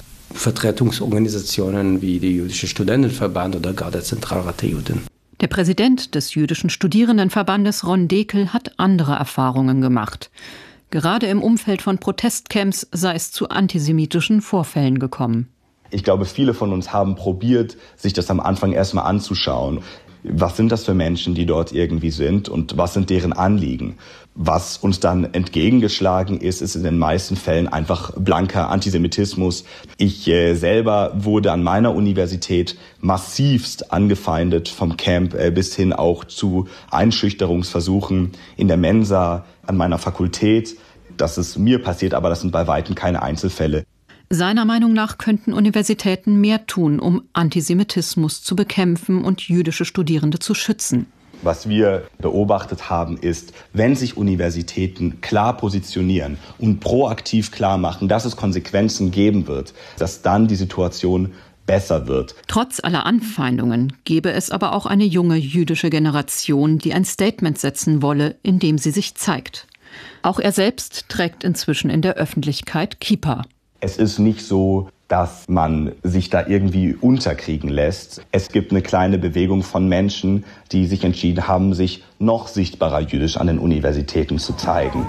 Vertretungsorganisationen wie die Jüdische Studentenverband oder gar der Zentralrat der Juden. Der Präsident des Jüdischen Studierendenverbandes Ron Dekel hat andere Erfahrungen gemacht. Gerade im Umfeld von Protestcamps sei es zu antisemitischen Vorfällen gekommen. Ich glaube, viele von uns haben probiert, sich das am Anfang erstmal anzuschauen. Was sind das für Menschen, die dort irgendwie sind und was sind deren Anliegen? Was uns dann entgegengeschlagen ist, ist in den meisten Fällen einfach blanker Antisemitismus. Ich äh, selber wurde an meiner Universität massivst angefeindet, vom Camp äh, bis hin auch zu Einschüchterungsversuchen in der Mensa, an meiner Fakultät. Das ist mir passiert, aber das sind bei weitem keine Einzelfälle. Seiner Meinung nach könnten Universitäten mehr tun, um Antisemitismus zu bekämpfen und jüdische Studierende zu schützen. Was wir beobachtet haben, ist, wenn sich Universitäten klar positionieren und proaktiv klar machen, dass es Konsequenzen geben wird, dass dann die Situation besser wird. Trotz aller Anfeindungen gebe es aber auch eine junge jüdische Generation, die ein Statement setzen wolle, indem sie sich zeigt. Auch er selbst trägt inzwischen in der Öffentlichkeit Kippa. Es ist nicht so, dass man sich da irgendwie unterkriegen lässt. Es gibt eine kleine Bewegung von Menschen, die sich entschieden haben, sich noch sichtbarer jüdisch an den Universitäten zu zeigen.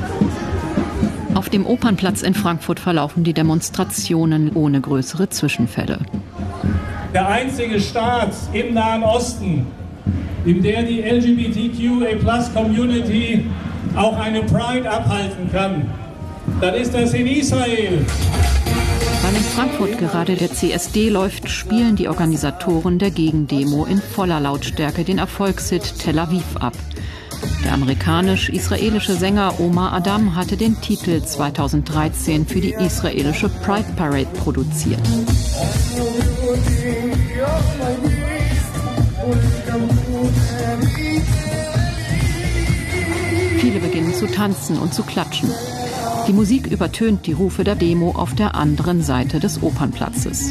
Auf dem Opernplatz in Frankfurt verlaufen die Demonstrationen ohne größere Zwischenfälle. Der einzige Staat im Nahen Osten, in der die L G B T Q A Plus Community auch eine Pride abhalten kann, dann ist das in Israel. Weil in Frankfurt gerade der C S D läuft, spielen die Organisatoren der Gegendemo in voller Lautstärke den Erfolgshit Tel Aviv ab. Der amerikanisch-israelische Sänger Omar Adam hatte den Titel zweitausenddreizehn für die israelische Pride Parade produziert. Viele beginnen zu tanzen und zu klatschen. Die Musik übertönt die Rufe der Demo auf der anderen Seite des Opernplatzes.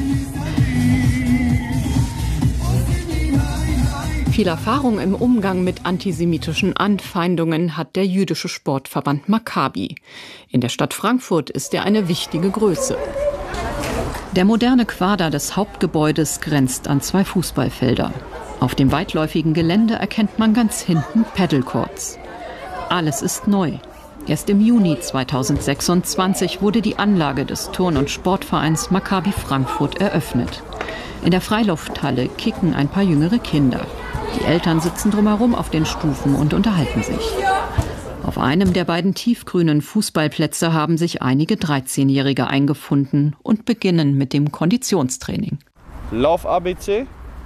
Viel Erfahrung im Umgang mit antisemitischen Anfeindungen hat der jüdische Sportverband Maccabi. In der Stadt Frankfurt ist er eine wichtige Größe. Der moderne Quader des Hauptgebäudes grenzt an zwei Fußballfelder. Auf dem weitläufigen Gelände erkennt man ganz hinten Paddlecourts. Alles ist neu. Erst im Juni zweitausendsechsundzwanzig wurde die Anlage des Turn- und Sportvereins Maccabi Frankfurt eröffnet. In der Freilufthalle kicken ein paar jüngere Kinder. Die Eltern sitzen drumherum auf den Stufen und unterhalten sich. Auf einem der beiden tiefgrünen Fußballplätze haben sich einige dreizehnjährige eingefunden und beginnen mit dem Konditionstraining. Lauf A B C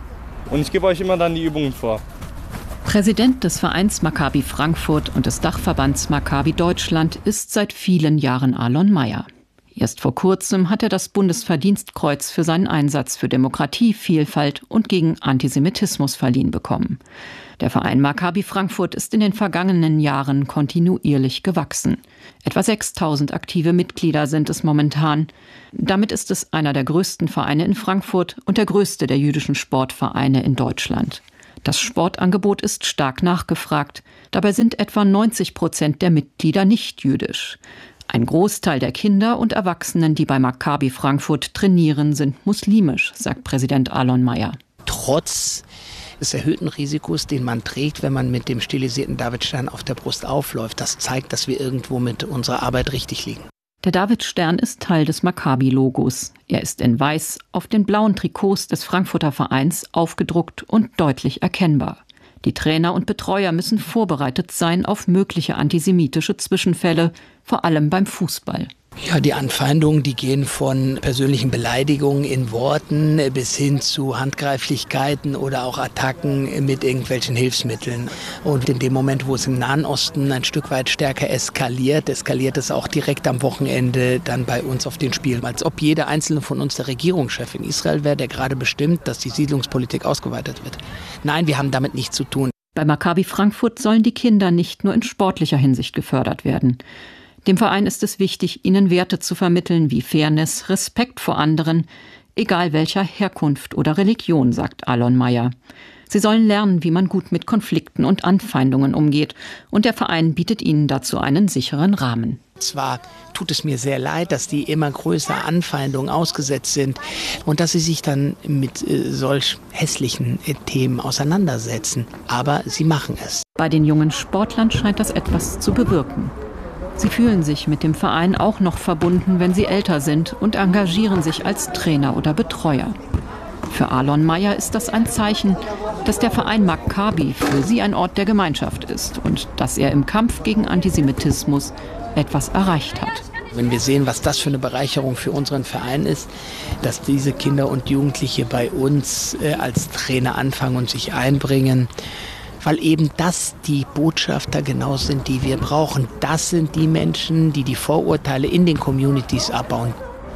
und ich gebe euch immer dann die Übungen vor. Präsident des Vereins Maccabi Frankfurt und des Dachverbands Maccabi Deutschland ist seit vielen Jahren Alon Mayer. Erst vor kurzem hat er das Bundesverdienstkreuz für seinen Einsatz für Demokratie, Vielfalt und gegen Antisemitismus verliehen bekommen. Der Verein Maccabi Frankfurt ist in den vergangenen Jahren kontinuierlich gewachsen. Etwa sechstausend aktive Mitglieder sind es momentan. Damit ist es einer der größten Vereine in Frankfurt und der größte der jüdischen Sportvereine in Deutschland. Das Sportangebot ist stark nachgefragt. Dabei sind etwa neunzig Prozent der Mitglieder nicht jüdisch. Ein Großteil der Kinder und Erwachsenen, die bei Maccabi Frankfurt trainieren, sind muslimisch, sagt Präsident Alon Mayer. Trotz des erhöhten Risikos, den man trägt, wenn man mit dem stilisierten Davidstern auf der Brust aufläuft, das zeigt, dass wir irgendwo mit unserer Arbeit richtig liegen. Der Davidstern ist Teil des Maccabi-Logos. Er ist in weiß auf den blauen Trikots des Frankfurter Vereins aufgedruckt und deutlich erkennbar. Die Trainer und Betreuer müssen vorbereitet sein auf mögliche antisemitische Zwischenfälle, vor allem beim Fußball. Ja, die Anfeindungen, die gehen von persönlichen Beleidigungen in Worten bis hin zu Handgreiflichkeiten oder auch Attacken mit irgendwelchen Hilfsmitteln. Und in dem Moment, wo es im Nahen Osten ein Stück weit stärker eskaliert, eskaliert es auch direkt am Wochenende dann bei uns auf den Spielen. Als ob jeder einzelne von uns der Regierungschef in Israel wäre, der gerade bestimmt, dass die Siedlungspolitik ausgeweitet wird. Nein, wir haben damit nichts zu tun. Bei Maccabi Frankfurt sollen die Kinder nicht nur in sportlicher Hinsicht gefördert werden. Dem Verein ist es wichtig, ihnen Werte zu vermitteln wie Fairness, Respekt vor anderen, egal welcher Herkunft oder Religion, sagt Alon Mayer. Sie sollen lernen, wie man gut mit Konflikten und Anfeindungen umgeht, und der Verein bietet ihnen dazu einen sicheren Rahmen. Zwar tut es mir sehr leid, dass die immer größer Anfeindungen ausgesetzt sind und dass sie sich dann mit äh, solch hässlichen äh, Themen auseinandersetzen, aber sie machen es. Bei den jungen Sportlern scheint das etwas zu bewirken. Sie fühlen sich mit dem Verein auch noch verbunden, wenn sie älter sind, und engagieren sich als Trainer oder Betreuer. Für Alon Mayer ist das ein Zeichen, dass der Verein Maccabi für sie ein Ort der Gemeinschaft ist und dass er im Kampf gegen Antisemitismus etwas erreicht hat. Wenn wir sehen, was das für eine Bereicherung für unseren Verein ist, dass diese Kinder und Jugendliche bei uns äh, als Trainer anfangen und sich einbringen, weil eben das die Botschafter genau sind, die wir brauchen. Das sind die Menschen, die die Vorurteile in den Communities abbauen.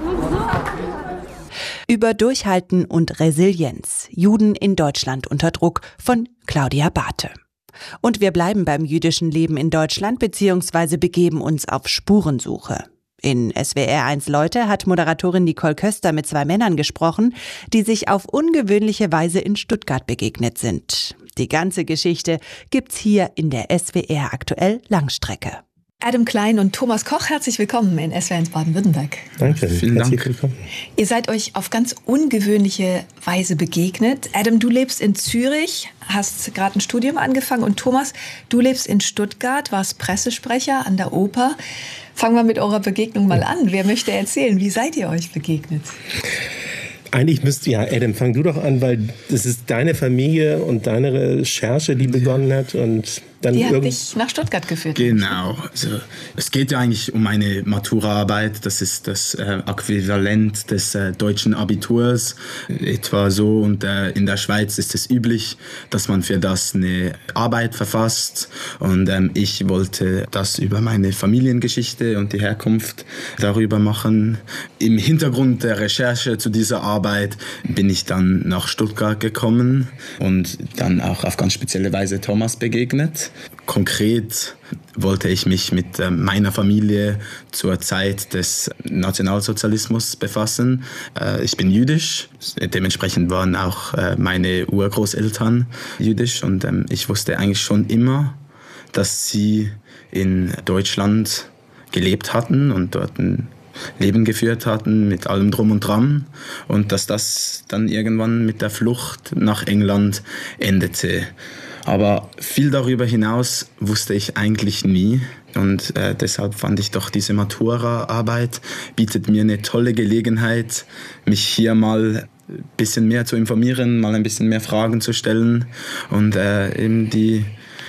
Über Durchhalten und Resilienz. Juden in Deutschland unter Druck von Claudia Barthe. Und wir bleiben beim jüdischen Leben in Deutschland bzw. begeben uns auf Spurensuche. In S W R eins Leute hat Moderatorin Nicole Köster mit zwei Männern gesprochen, die sich auf ungewöhnliche Weise in Stuttgart begegnet sind. Die ganze Geschichte gibt's hier in der S W R aktuell Langstrecke. Adam Klein und Thomas Koch, herzlich willkommen in S W R eins Baden-Württemberg. Danke, vielen Dank. Willkommen. Ihr seid euch auf ganz ungewöhnliche Weise begegnet. Adam, du lebst in Zürich, hast gerade ein Studium angefangen, und Thomas, du lebst in Stuttgart, warst Pressesprecher an der Oper. Fangen wir mit eurer Begegnung mal an. Wer möchte erzählen, wie seid ihr euch begegnet? Eigentlich müsst ihr, ja, Adam, fang du doch an, weil das ist deine Familie und deine Recherche, die begonnen hat. Und dann die hat dich nach Stuttgart geführt. Genau. Also, es geht ja eigentlich um eine Maturaarbeit. Das ist das äh, Äquivalent des äh, deutschen Abiturs. Etwa so. Und äh, in der Schweiz ist es üblich, dass man für das eine Arbeit verfasst. Und ähm, ich wollte das über meine Familiengeschichte und die Herkunft darüber machen. Im Hintergrund der Recherche zu dieser Arbeit bin ich dann nach Stuttgart gekommen und dann auch auf ganz spezielle Weise Thomas begegnet. Konkret wollte ich mich mit äh, meiner Familie zur Zeit des Nationalsozialismus befassen. Äh, ich bin jüdisch, dementsprechend waren auch äh, meine Urgroßeltern jüdisch, und ähm, ich wusste eigentlich schon immer, dass sie in Deutschland gelebt hatten und dort ein Leben geführt hatten mit allem Drum und Dran, und dass das dann irgendwann mit der Flucht nach England endete. Aber viel darüber hinaus wusste ich eigentlich nie, und äh, deshalb fand ich doch, diese Matura-Arbeit bietet mir eine tolle Gelegenheit, mich hier mal ein bisschen mehr zu informieren, mal ein bisschen mehr Fragen zu stellen und äh, eben die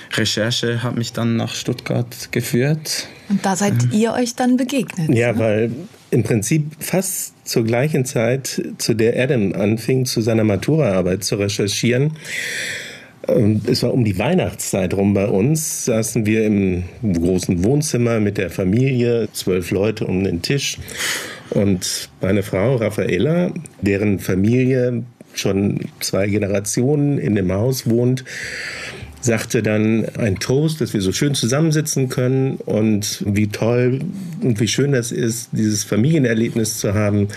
Recherche hat mich dann nach Stuttgart geführt. Und da seid mhm. ihr euch dann begegnet? Ja, ne? Weil im Prinzip fast zur gleichen Zeit, zu der Adam anfing, zu seiner Maturaarbeit zu recherchieren, es war um die Weihnachtszeit rum bei uns, saßen wir im großen Wohnzimmer mit der Familie, zwölf Leute um den Tisch. Und meine Frau Raffaella, deren Familie schon zwei Generationen in dem Haus wohnt, sagte dann ein Toast, dass wir so schön zusammensitzen können und wie toll und wie schön das ist, dieses Familienerlebnis zu haben.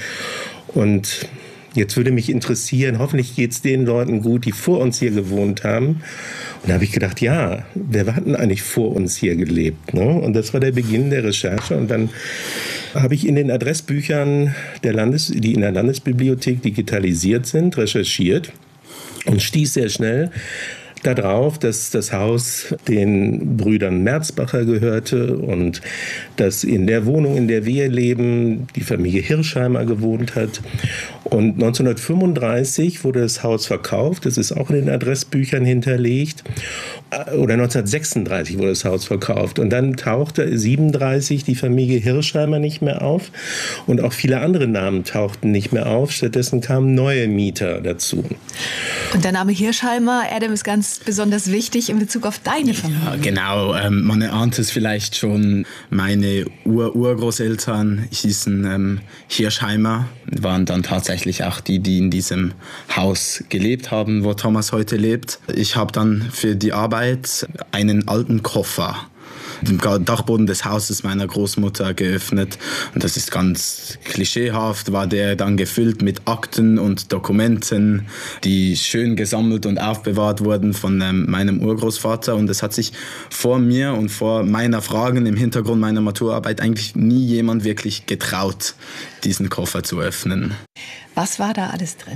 Und jetzt würde mich interessieren, hoffentlich geht es den Leuten gut, die vor uns hier gewohnt haben. Und da habe ich gedacht, ja, wer hat denn eigentlich vor uns hier gelebt? Ne? Und das war der Beginn der Recherche. Und dann habe ich in den Adressbüchern, der Landes-, die in der Landesbibliothek digitalisiert sind, recherchiert und stieß sehr schnell darauf, dass das Haus den Brüdern Merzbacher gehörte und dass in der Wohnung, in der wir leben, die Familie Hirschheimer gewohnt hat. Und neunzehnhundertfünfunddreißig wurde das Haus verkauft, das ist auch in den Adressbüchern hinterlegt. Oder neunzehnhundertsechsunddreißig wurde das Haus verkauft. Und dann tauchte siebenunddreißig die Familie Hirschheimer nicht mehr auf und auch viele andere Namen tauchten nicht mehr auf. Stattdessen kamen neue Mieter dazu. Und der Name Hirschheimer, Adam, ist ganz besonders wichtig in Bezug auf deine Familie. Ja, genau, ähm, man ahnt es vielleicht schon. Meine Ur-Urgroßeltern hießen ähm, Hirschheimer, waren dann tatsächlich auch die, die in diesem Haus gelebt haben, wo Thomas heute lebt. Ich habe dann für die Arbeit einen alten Koffer im Dachboden des Hauses meiner Großmutter geöffnet. Und das ist ganz klischeehaft, war der dann gefüllt mit Akten und Dokumenten, die schön gesammelt und aufbewahrt wurden von ähm, meinem Urgroßvater. Und es hat sich vor mir und vor meiner Fragen im Hintergrund meiner Maturarbeit eigentlich nie jemand wirklich getraut, diesen Koffer zu öffnen. Was war da alles drin?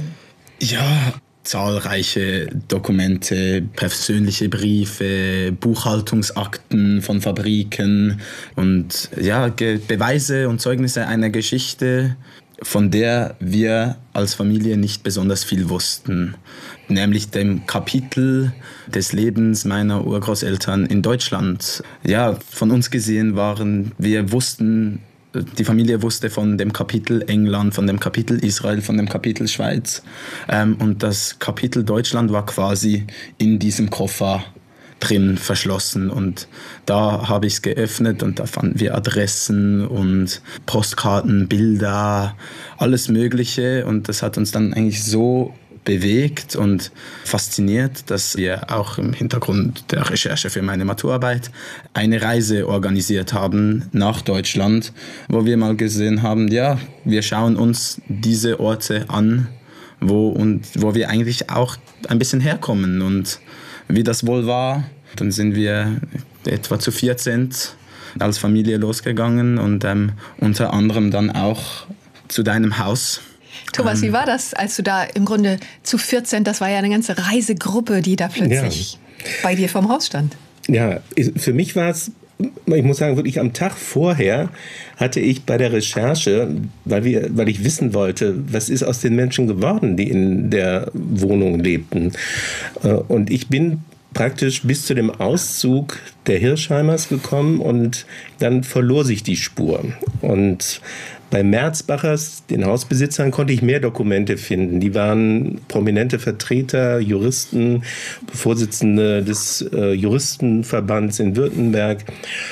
Ja, zahlreiche Dokumente, persönliche Briefe, Buchhaltungsakten von Fabriken und ja, Beweise und Zeugnisse einer Geschichte, von der wir als Familie nicht besonders viel wussten, nämlich dem Kapitel des Lebens meiner Urgroßeltern in Deutschland. Ja, von uns gesehen waren, wir wussten, die Familie wusste von dem Kapitel England, von dem Kapitel Israel, von dem Kapitel Schweiz. Ähm, und das Kapitel Deutschland war quasi in diesem Koffer drin verschlossen. Und da habe ich es geöffnet und da fanden wir Adressen und Postkarten, Bilder, alles Mögliche. Und das hat uns dann eigentlich so bewegt und fasziniert, dass wir auch im Hintergrund der Recherche für meine Maturarbeit eine Reise organisiert haben nach Deutschland, wo wir mal gesehen haben, ja, wir schauen uns diese Orte an, wo, und, wo wir eigentlich auch ein bisschen herkommen und wie das wohl war. Dann sind wir etwa zu vierzehn als Familie losgegangen und ähm, unter anderem dann auch zu deinem Haus. Thomas, wie war das, als du da im Grunde zu vierzehn, das war ja eine ganze Reisegruppe, die da plötzlich ja. bei dir vorm Haus stand? Ja, für mich war es, ich muss sagen, wirklich am Tag vorher hatte ich bei der Recherche, weil, wir, weil ich wissen wollte, was ist aus den Menschen geworden, die in der Wohnung lebten. Und ich bin praktisch bis zu dem Auszug der Hirschheimers gekommen und dann verlor sich die Spur. Und bei Merzbachers, den Hausbesitzern, konnte ich mehr Dokumente finden. Die waren prominente Vertreter, Juristen, Vorsitzende des äh, Juristenverbands in Württemberg.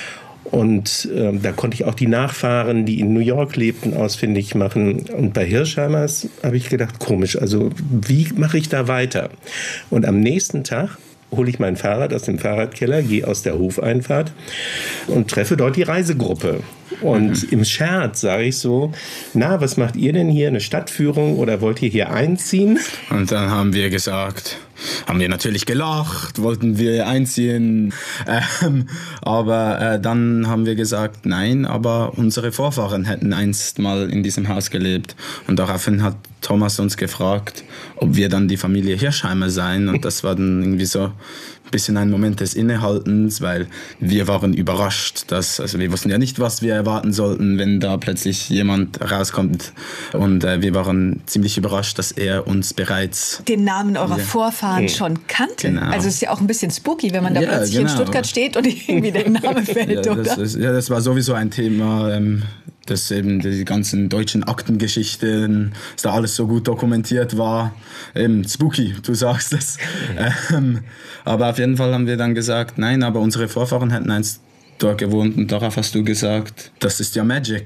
Und äh, da konnte ich auch die Nachfahren, die in New York lebten, ausfindig machen. Und bei Hirschheimers habe ich gedacht, komisch, also wie mache ich da weiter? Und am nächsten Tag hole ich mein Fahrrad aus dem Fahrradkeller, gehe aus der Hofeinfahrt und treffe dort die Reisegruppe. Und mhm. im Scherz sage ich so, na, was macht ihr denn hier, eine Stadtführung oder wollt ihr hier einziehen? Und dann haben wir gesagt, haben wir natürlich gelacht, wollten wir einziehen, ähm, aber äh, dann haben wir gesagt, nein, aber unsere Vorfahren hätten einst mal in diesem Haus gelebt. Und daraufhin hat Thomas uns gefragt, ob wir dann die Familie Hirschheimer seien. Und das war dann irgendwie so bisschen ein Moment des Innehaltens, weil wir waren überrascht, dass, also wir wussten ja nicht, was wir erwarten sollten, wenn da plötzlich jemand rauskommt. Und äh, wir waren ziemlich überrascht, dass er uns bereits den Namen eurer ja. Vorfahren ja. schon kannte. Genau. Also es ist ja auch ein bisschen spooky, wenn man da ja, plötzlich genau. in Stuttgart steht und irgendwie der Name fällt, ja, oder? Das ist, ja, das war sowieso ein Thema, ähm, dass eben die ganzen deutschen Aktengeschichten, dass da alles so gut dokumentiert war. Eben spooky, du sagst es. ähm, aber auf jeden Fall haben wir dann gesagt, nein, aber unsere Vorfahren hätten einst dort gewohnt und darauf hast du gesagt, das ist ja Magic.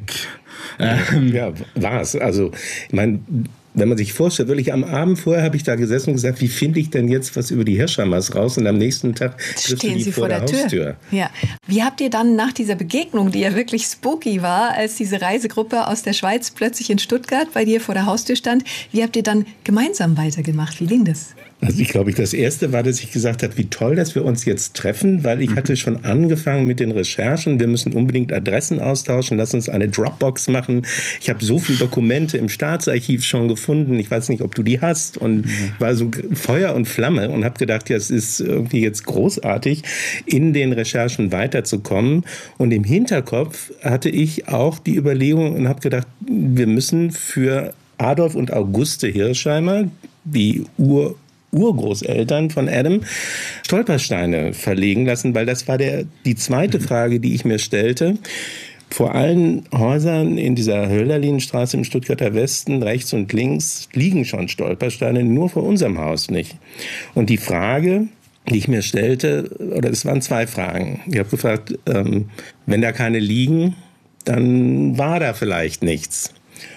Ähm, ja, war's. Also, ich meine, wenn man sich vorstellt, wirklich am Abend vorher habe ich da gesessen und gesagt, wie finde ich denn jetzt was über die Hirschhammers raus? Und am nächsten Tag triffst du die Sie vor der, der Haustür. Ja. Wie habt ihr dann nach dieser Begegnung, die ja wirklich spooky war, als diese Reisegruppe aus der Schweiz plötzlich in Stuttgart bei dir vor der Haustür stand, wie habt ihr dann gemeinsam weitergemacht? Wie ging das? Also ich glaube, das Erste war, dass ich gesagt habe, wie toll, dass wir uns jetzt treffen, weil ich hatte schon angefangen mit den Recherchen. Wir müssen unbedingt Adressen austauschen, lass uns eine Dropbox machen. Ich habe so viele Dokumente im Staatsarchiv schon gefunden. Ich weiß nicht, ob du die hast. Und war so Feuer und Flamme und habe gedacht, ja, es ist irgendwie jetzt großartig, in den Recherchen weiterzukommen. Und im Hinterkopf hatte ich auch die Überlegung und habe gedacht, wir müssen für Adolf und Auguste Hirsheimer, die Ur Urgroßeltern von Adam, Stolpersteine verlegen lassen, weil das war der, die zweite Frage, die ich mir stellte. Vor allen Häusern in dieser Hölderlinstraße im Stuttgarter Westen, rechts und links, liegen schon Stolpersteine, nur vor unserem Haus nicht. Und die Frage, die ich mir stellte, oder es waren zwei Fragen. Ich habe gefragt, ähm, wenn da keine liegen, dann war da vielleicht nichts.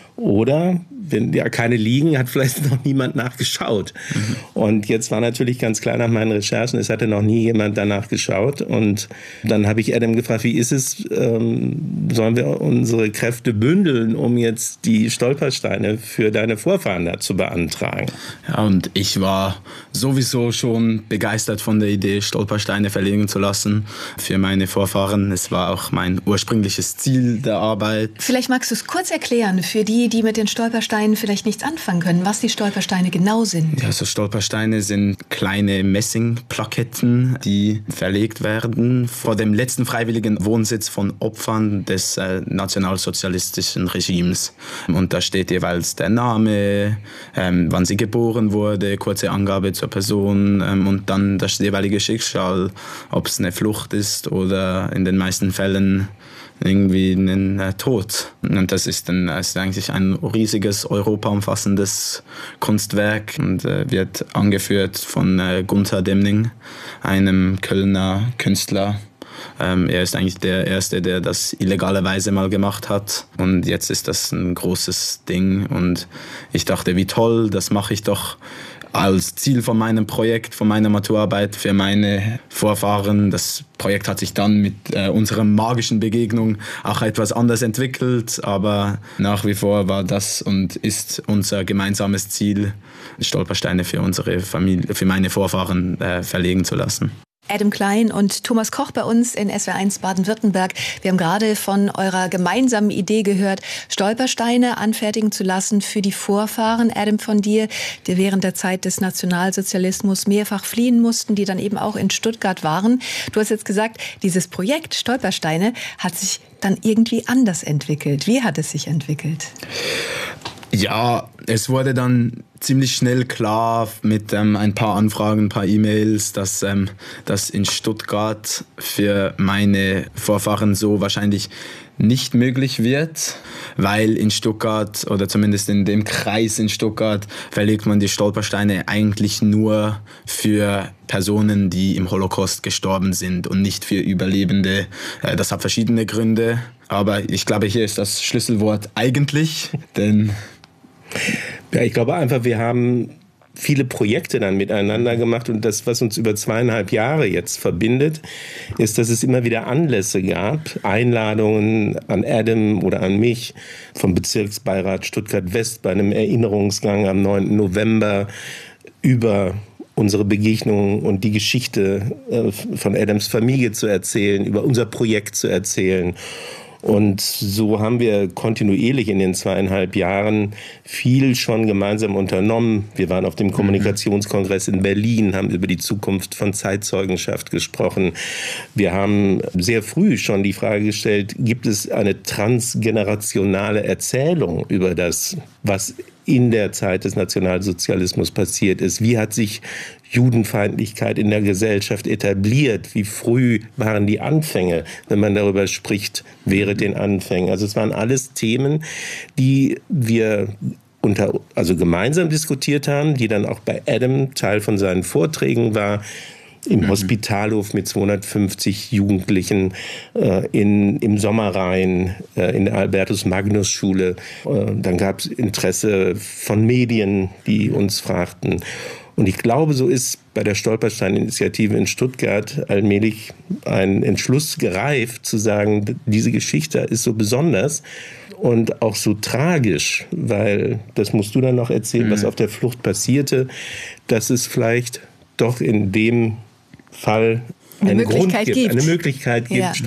Oder, wenn ja keine liegen, hat vielleicht noch niemand nachgeschaut. Mhm. Und jetzt war natürlich ganz klar nach meinen Recherchen, es hatte noch nie jemand danach geschaut. Und dann habe ich Adam gefragt, wie ist es, ähm, sollen wir unsere Kräfte bündeln, um jetzt die Stolpersteine für deine Vorfahren da zu beantragen? Ja, und ich war sowieso schon begeistert von der Idee, Stolpersteine verlegen zu lassen für meine Vorfahren. Es war auch mein ursprüngliches Ziel der Arbeit. Vielleicht magst du es kurz erklären für die, die mit den Stolpersteinen vielleicht nichts anfangen können, was die Stolpersteine genau sind. Ja, so Stolpersteine sind kleine Messingplaketten, die verlegt werden vor dem letzten freiwilligen Wohnsitz von Opfern des äh, nationalsozialistischen Regimes. Und da steht jeweils der Name, ähm, wann sie geboren wurde, kurze Angabe zur Person ähm, und dann das jeweilige Schicksal, ob es eine Flucht ist oder in den meisten Fällen irgendwie einen äh, Tod. Und das ist dann das ist eigentlich ein riesiges, europaumfassendes Kunstwerk und äh, wird angeführt von äh, Gunther Demning, einem Kölner Künstler. Ähm, er ist eigentlich der Erste, der das illegalerweise mal gemacht hat. Und jetzt ist das ein großes Ding. Und ich dachte, wie toll, das mache ich doch als Ziel von meinem Projekt, von meiner Maturarbeit für meine Vorfahren. Das Projekt hat sich dann mit äh, unserer magischen Begegnung auch etwas anders entwickelt, aber nach wie vor war das und ist unser gemeinsames Ziel, Stolpersteine für unsere Familie, für meine Vorfahren äh, verlegen zu lassen. Adam Klein und Thomas Koch bei uns in S W R eins Baden-Württemberg. Wir haben gerade von eurer gemeinsamen Idee gehört, Stolpersteine anfertigen zu lassen für die Vorfahren. Adam, von dir, die während der Zeit des Nationalsozialismus mehrfach fliehen mussten, die dann eben auch in Stuttgart waren. Du hast jetzt gesagt, dieses Projekt Stolpersteine hat sich dann irgendwie anders entwickelt. Wie hat es sich entwickelt? Ja, es wurde dann ziemlich schnell klar mit ähm, ein paar Anfragen, ein paar E-Mails, dass ähm, das in Stuttgart für meine Vorfahren so wahrscheinlich nicht möglich wird, weil in Stuttgart oder zumindest in dem Kreis in Stuttgart verlegt man die Stolpersteine eigentlich nur für Personen, die im Holocaust gestorben sind und nicht für Überlebende. Das hat verschiedene Gründe, aber ich glaube, hier ist das Schlüsselwort eigentlich, denn ja, ich glaube einfach, wir haben viele Projekte dann miteinander gemacht und das, was uns über zweieinhalb Jahre jetzt verbindet, ist, dass es immer wieder Anlässe gab, Einladungen an Adam oder an mich vom Bezirksbeirat Stuttgart-West bei einem Erinnerungsgang am neunten November über unsere Begegnung und die Geschichte von Adams Familie zu erzählen, über unser Projekt zu erzählen. Und so haben wir kontinuierlich in den zweieinhalb Jahren viel schon gemeinsam unternommen. Wir waren auf dem Kommunikationskongress in Berlin, haben über die Zukunft von Zeitzeugenschaft gesprochen. Wir haben sehr früh schon die Frage gestellt, gibt es eine transgenerationale Erzählung über das, was in der Zeit des Nationalsozialismus passiert ist? Wie hat sich Judenfeindlichkeit in der Gesellschaft etabliert? Wie früh waren die Anfänge, wenn man darüber spricht, während den Anfängen? Also es waren alles Themen, die wir unter, also gemeinsam diskutiert haben, die dann auch bei Adam Teil von seinen Vorträgen war. Im Hospitalhof mit zweihundertfünfzig Jugendlichen, äh, in, im Sommerrhein, äh, in der Albertus-Magnus-Schule. Äh, dann gab es Interesse von Medien, die uns fragten. Und ich glaube, so ist bei der Stolperstein-Initiative in Stuttgart allmählich ein Entschluss gereift, zu sagen, diese Geschichte ist so besonders und auch so tragisch, weil, das musst du dann noch erzählen, mhm. was auf der Flucht passierte, dass es vielleicht doch in dem Fall eine einen Möglichkeit Grund gibt, gibt. eine Möglichkeit gibt, ja.